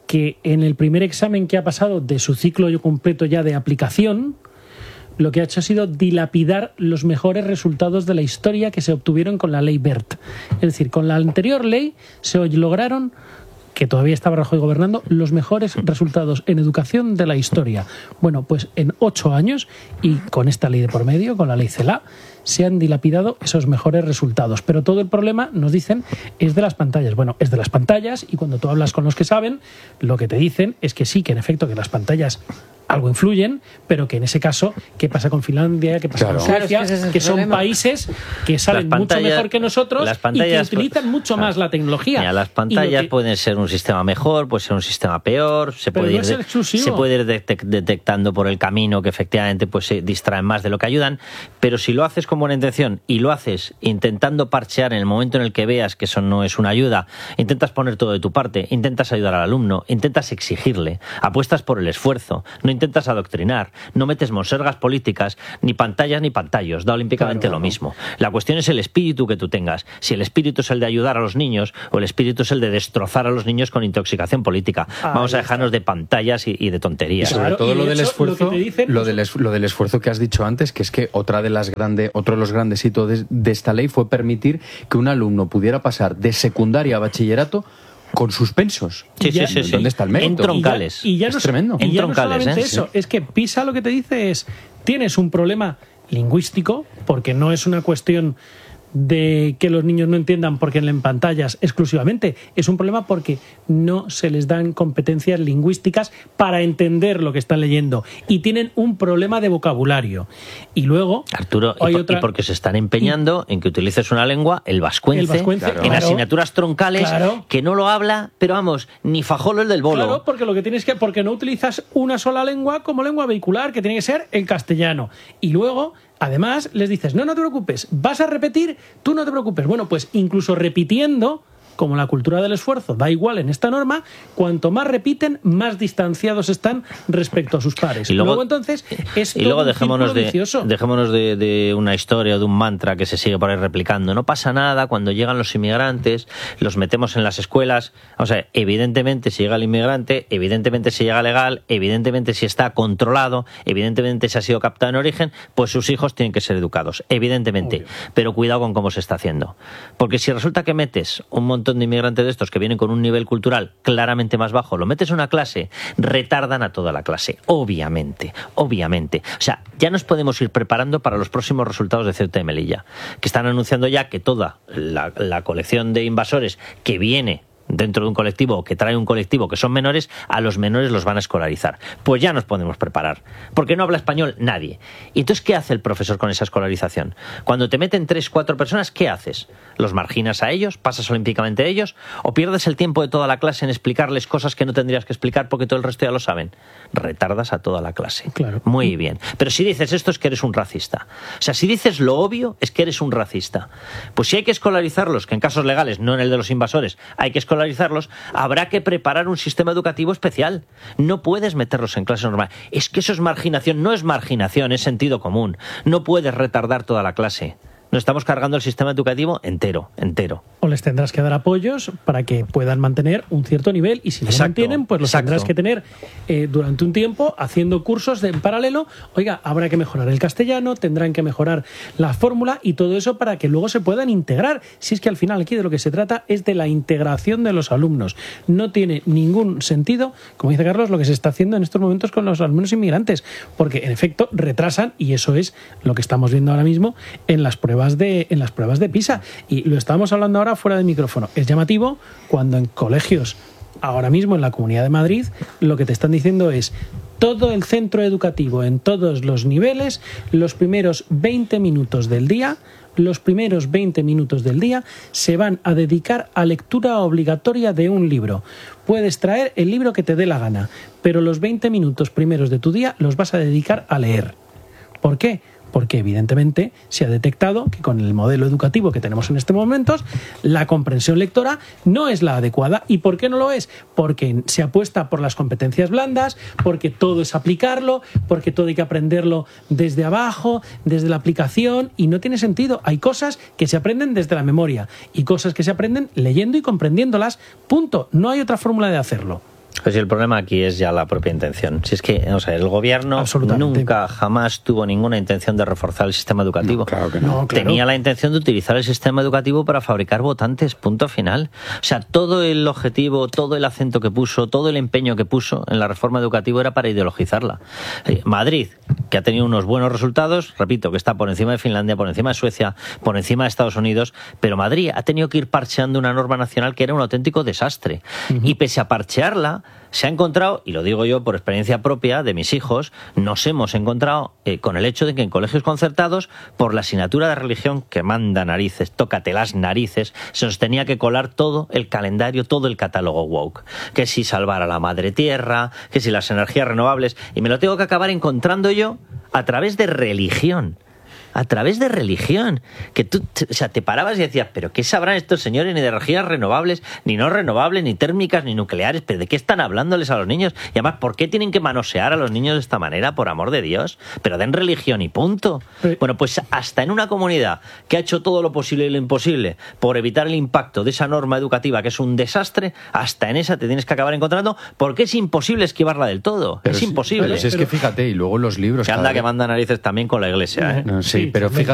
que en el primer examen que ha pasado de su ciclo completo ya de aplicación, lo que ha hecho ha sido dilapidar los mejores resultados de la historia que se obtuvieron con la ley BERT. Es decir, con la anterior ley se lograron, que todavía estaba Rajoy gobernando, los mejores resultados en educación de la historia. Bueno, pues en ocho años, y con esta ley de por medio, con la ley CELA, se han dilapidado esos mejores resultados. Pero todo el problema, nos dicen, es de las pantallas. Bueno, es de las pantallas, y cuando tú hablas con los que saben, lo que te dicen es que sí, que en efecto, que las pantallas algo influyen, pero que en ese caso, ¿qué pasa con Finlandia? ¿Qué pasa Claro. con Suecia? Claro, es que ese es el que son problema. países que saben Las mucho pantallas- mejor que nosotros las y que pantallas- utilizan mucho más la tecnología. Mira, las Y lo pantallas que- pueden ser un sistema mejor, puede ser un sistema peor, se Pero puede, no ir, es de- exclusivo. se puede ir detec- detectando por el camino que efectivamente pues se distraen más de lo que ayudan, pero si lo haces con buena intención y lo haces intentando parchear en el momento en el que veas que eso no es una ayuda, intentas poner todo de tu parte, intentas ayudar al alumno, intentas exigirle, apuestas por el esfuerzo, no intentas adoctrinar, no metes monsergas políticas, ni pantallas ni pantallos, da olímpicamente Claro, lo no. mismo. La cuestión es el espíritu que tú tengas. Si el espíritu es el de ayudar a los niños o el espíritu es el de destrozar a los niños con intoxicación política. Ahí Vamos a está. dejarnos de pantallas y, y de Y tonterías. sobre Claro, todo y de lo del hecho, esfuerzo, lo que te dicen- lo del, es- lo del esfuerzo que has dicho antes, que es que otra de las grande, otro de los grandes hitos de, de esta ley fue permitir que un alumno pudiera pasar de secundaria a bachillerato con suspensos. Sí, sí, sí, sí. ¿Dónde está el mérito? En troncales. Y ya, y ya Es no, tremendo. Y En ya no troncales, solamente ¿eh? eso, Sí. es que PISA lo que te dice es, tienes un problema lingüístico, porque no es una cuestión de que los niños no entiendan porque en pantallas exclusivamente, es un problema porque no se les dan competencias lingüísticas para entender lo que están leyendo y tienen un problema de vocabulario. Y luego Arturo, y, hay por- otra- y porque se están empeñando en que utilices una lengua, el vascuence, El vascuence, en claro. asignaturas troncales, Claro. que no lo habla, pero vamos, ni fajolo el del bolo. Claro, porque lo que tienes que, porque no utilizas una sola lengua como lengua vehicular, que tiene que ser el castellano. Y luego, además, les dices, no, no te preocupes, vas a repetir, tú no te preocupes. Bueno, pues incluso repitiendo, como la cultura del esfuerzo da igual en esta norma, cuanto más repiten, más distanciados están respecto a sus pares. Y luego- entonces, es Y todo luego un dejémonos, círculo de, vicioso. dejémonos de, de una historia o de un mantra que se sigue por ahí replicando. No pasa nada cuando llegan los inmigrantes, los metemos en las escuelas. O sea, evidentemente si llega el inmigrante, evidentemente si llega legal, evidentemente si está controlado, evidentemente si ha sido captado en origen, pues sus hijos tienen que ser educados, evidentemente. Obvio. Pero cuidado con cómo se está haciendo. Porque si resulta que metes un montón de inmigrantes de estos que vienen con un nivel cultural claramente más bajo, lo metes en una clase, retardan a toda la clase, obviamente, obviamente. O sea, ya nos podemos ir preparando para los próximos resultados de Ceuta y Melilla, que están anunciando ya que toda la, la colección de invasores que viene dentro de un colectivo o que trae un colectivo que son menores, a los menores los van a escolarizar. Pues ya nos podemos preparar, porque no habla español nadie. ¿Y entonces qué hace el profesor con esa escolarización? Cuando te meten tres, cuatro personas, ¿qué haces? ¿Los marginas a ellos? ¿Pasas olímpicamente a ellos? ¿O pierdes el tiempo de toda la clase en explicarles cosas que no tendrías que explicar porque todo el resto ya lo saben? Retardas a toda la clase. Claro. Muy bien. Pero si dices esto es que eres un racista. O sea, si dices lo obvio es que eres un racista. Pues si hay que escolarizarlos, que en casos legales, no en el de los invasores, hay que escolarizarlos, habrá que preparar un sistema educativo especial. No puedes meterlos en clase normal. Es que eso es marginación. No es marginación, es sentido común. No puedes retardar toda la clase. Nos estamos cargando el sistema educativo entero, entero. O les tendrás que dar apoyos para que puedan mantener un cierto nivel, y si no lo Exacto, mantienen, pues los exacto. tendrás que tener eh, durante un tiempo haciendo cursos de, en paralelo. Oiga, habrá que mejorar el castellano, tendrán que mejorar la fórmula y todo eso para que luego se puedan integrar. Si es que al final aquí de lo que se trata es de la integración de los alumnos. No tiene ningún sentido, como dice Carlos, lo que se está haciendo en estos momentos con los alumnos inmigrantes, porque en efecto retrasan, y eso es lo que estamos viendo ahora mismo en las pruebas de en las pruebas de PISA, y lo estábamos hablando ahora fuera de micrófono. Es llamativo cuando en colegios ahora mismo en la Comunidad de Madrid lo que te están diciendo es todo el centro educativo en todos los niveles, los primeros veinte minutos del día los primeros veinte minutos del día se van a dedicar a lectura obligatoria de un libro. Puedes traer el libro que te dé la gana, pero los veinte minutos primeros de tu día los vas a dedicar a leer. ¿Por qué? Porque evidentemente se ha detectado que con el modelo educativo que tenemos en estos momentos, la comprensión lectora no es la adecuada. ¿Y por qué no lo es? Porque se apuesta por las competencias blandas, porque todo es aplicarlo, porque todo hay que aprenderlo desde abajo, desde la aplicación, y no tiene sentido. Hay cosas que se aprenden desde la memoria y cosas que se aprenden leyendo y comprendiéndolas. Punto. No hay otra fórmula de hacerlo. Pues el problema aquí es ya la propia intención. Si es que, o sea, el gobierno nunca, jamás tuvo ninguna intención de reforzar el sistema educativo. No, claro que no. No, claro. Tenía la intención de utilizar el sistema educativo para fabricar votantes, punto final. O sea, todo el objetivo, todo el acento que puso, todo el empeño que puso en la reforma educativa era para ideologizarla. Madrid, que ha tenido unos buenos resultados, repito, que está por encima de Finlandia, por encima de Suecia, por encima de Estados Unidos, pero Madrid ha tenido que ir parcheando una norma nacional que era un auténtico desastre. Uh-huh. Y pese a parchearla, se ha encontrado, y lo digo yo por experiencia propia de mis hijos, nos hemos encontrado eh, con el hecho de que en colegios concertados, por la asignatura de religión que manda narices, tócate las narices, se nos tenía que colar todo el calendario, todo el catálogo woke. Que si salvar a la madre tierra, que si las energías renovables, y me lo tengo que acabar encontrando yo a través de religión. A través de religión, que tú, te, o sea, te parabas y decías, pero ¿qué sabrán estos señores ni de energías renovables, ni no renovables, ni térmicas, ni nucleares? ¿Pero de qué están hablándoles a los niños? Y además, ¿por qué tienen que manosear a los niños de esta manera, por amor de Dios? Pero den religión y punto. Sí. Bueno, pues hasta en una comunidad que ha hecho todo lo posible y lo imposible por evitar el impacto de esa norma educativa que es un desastre, hasta en esa te tienes que acabar encontrando, porque es imposible esquivarla del todo. Pero es si, imposible. Pero si es que fíjate, y luego los libros... Que anda vez... que manda narices también con la iglesia, ¿eh? No, sí, pero fíjate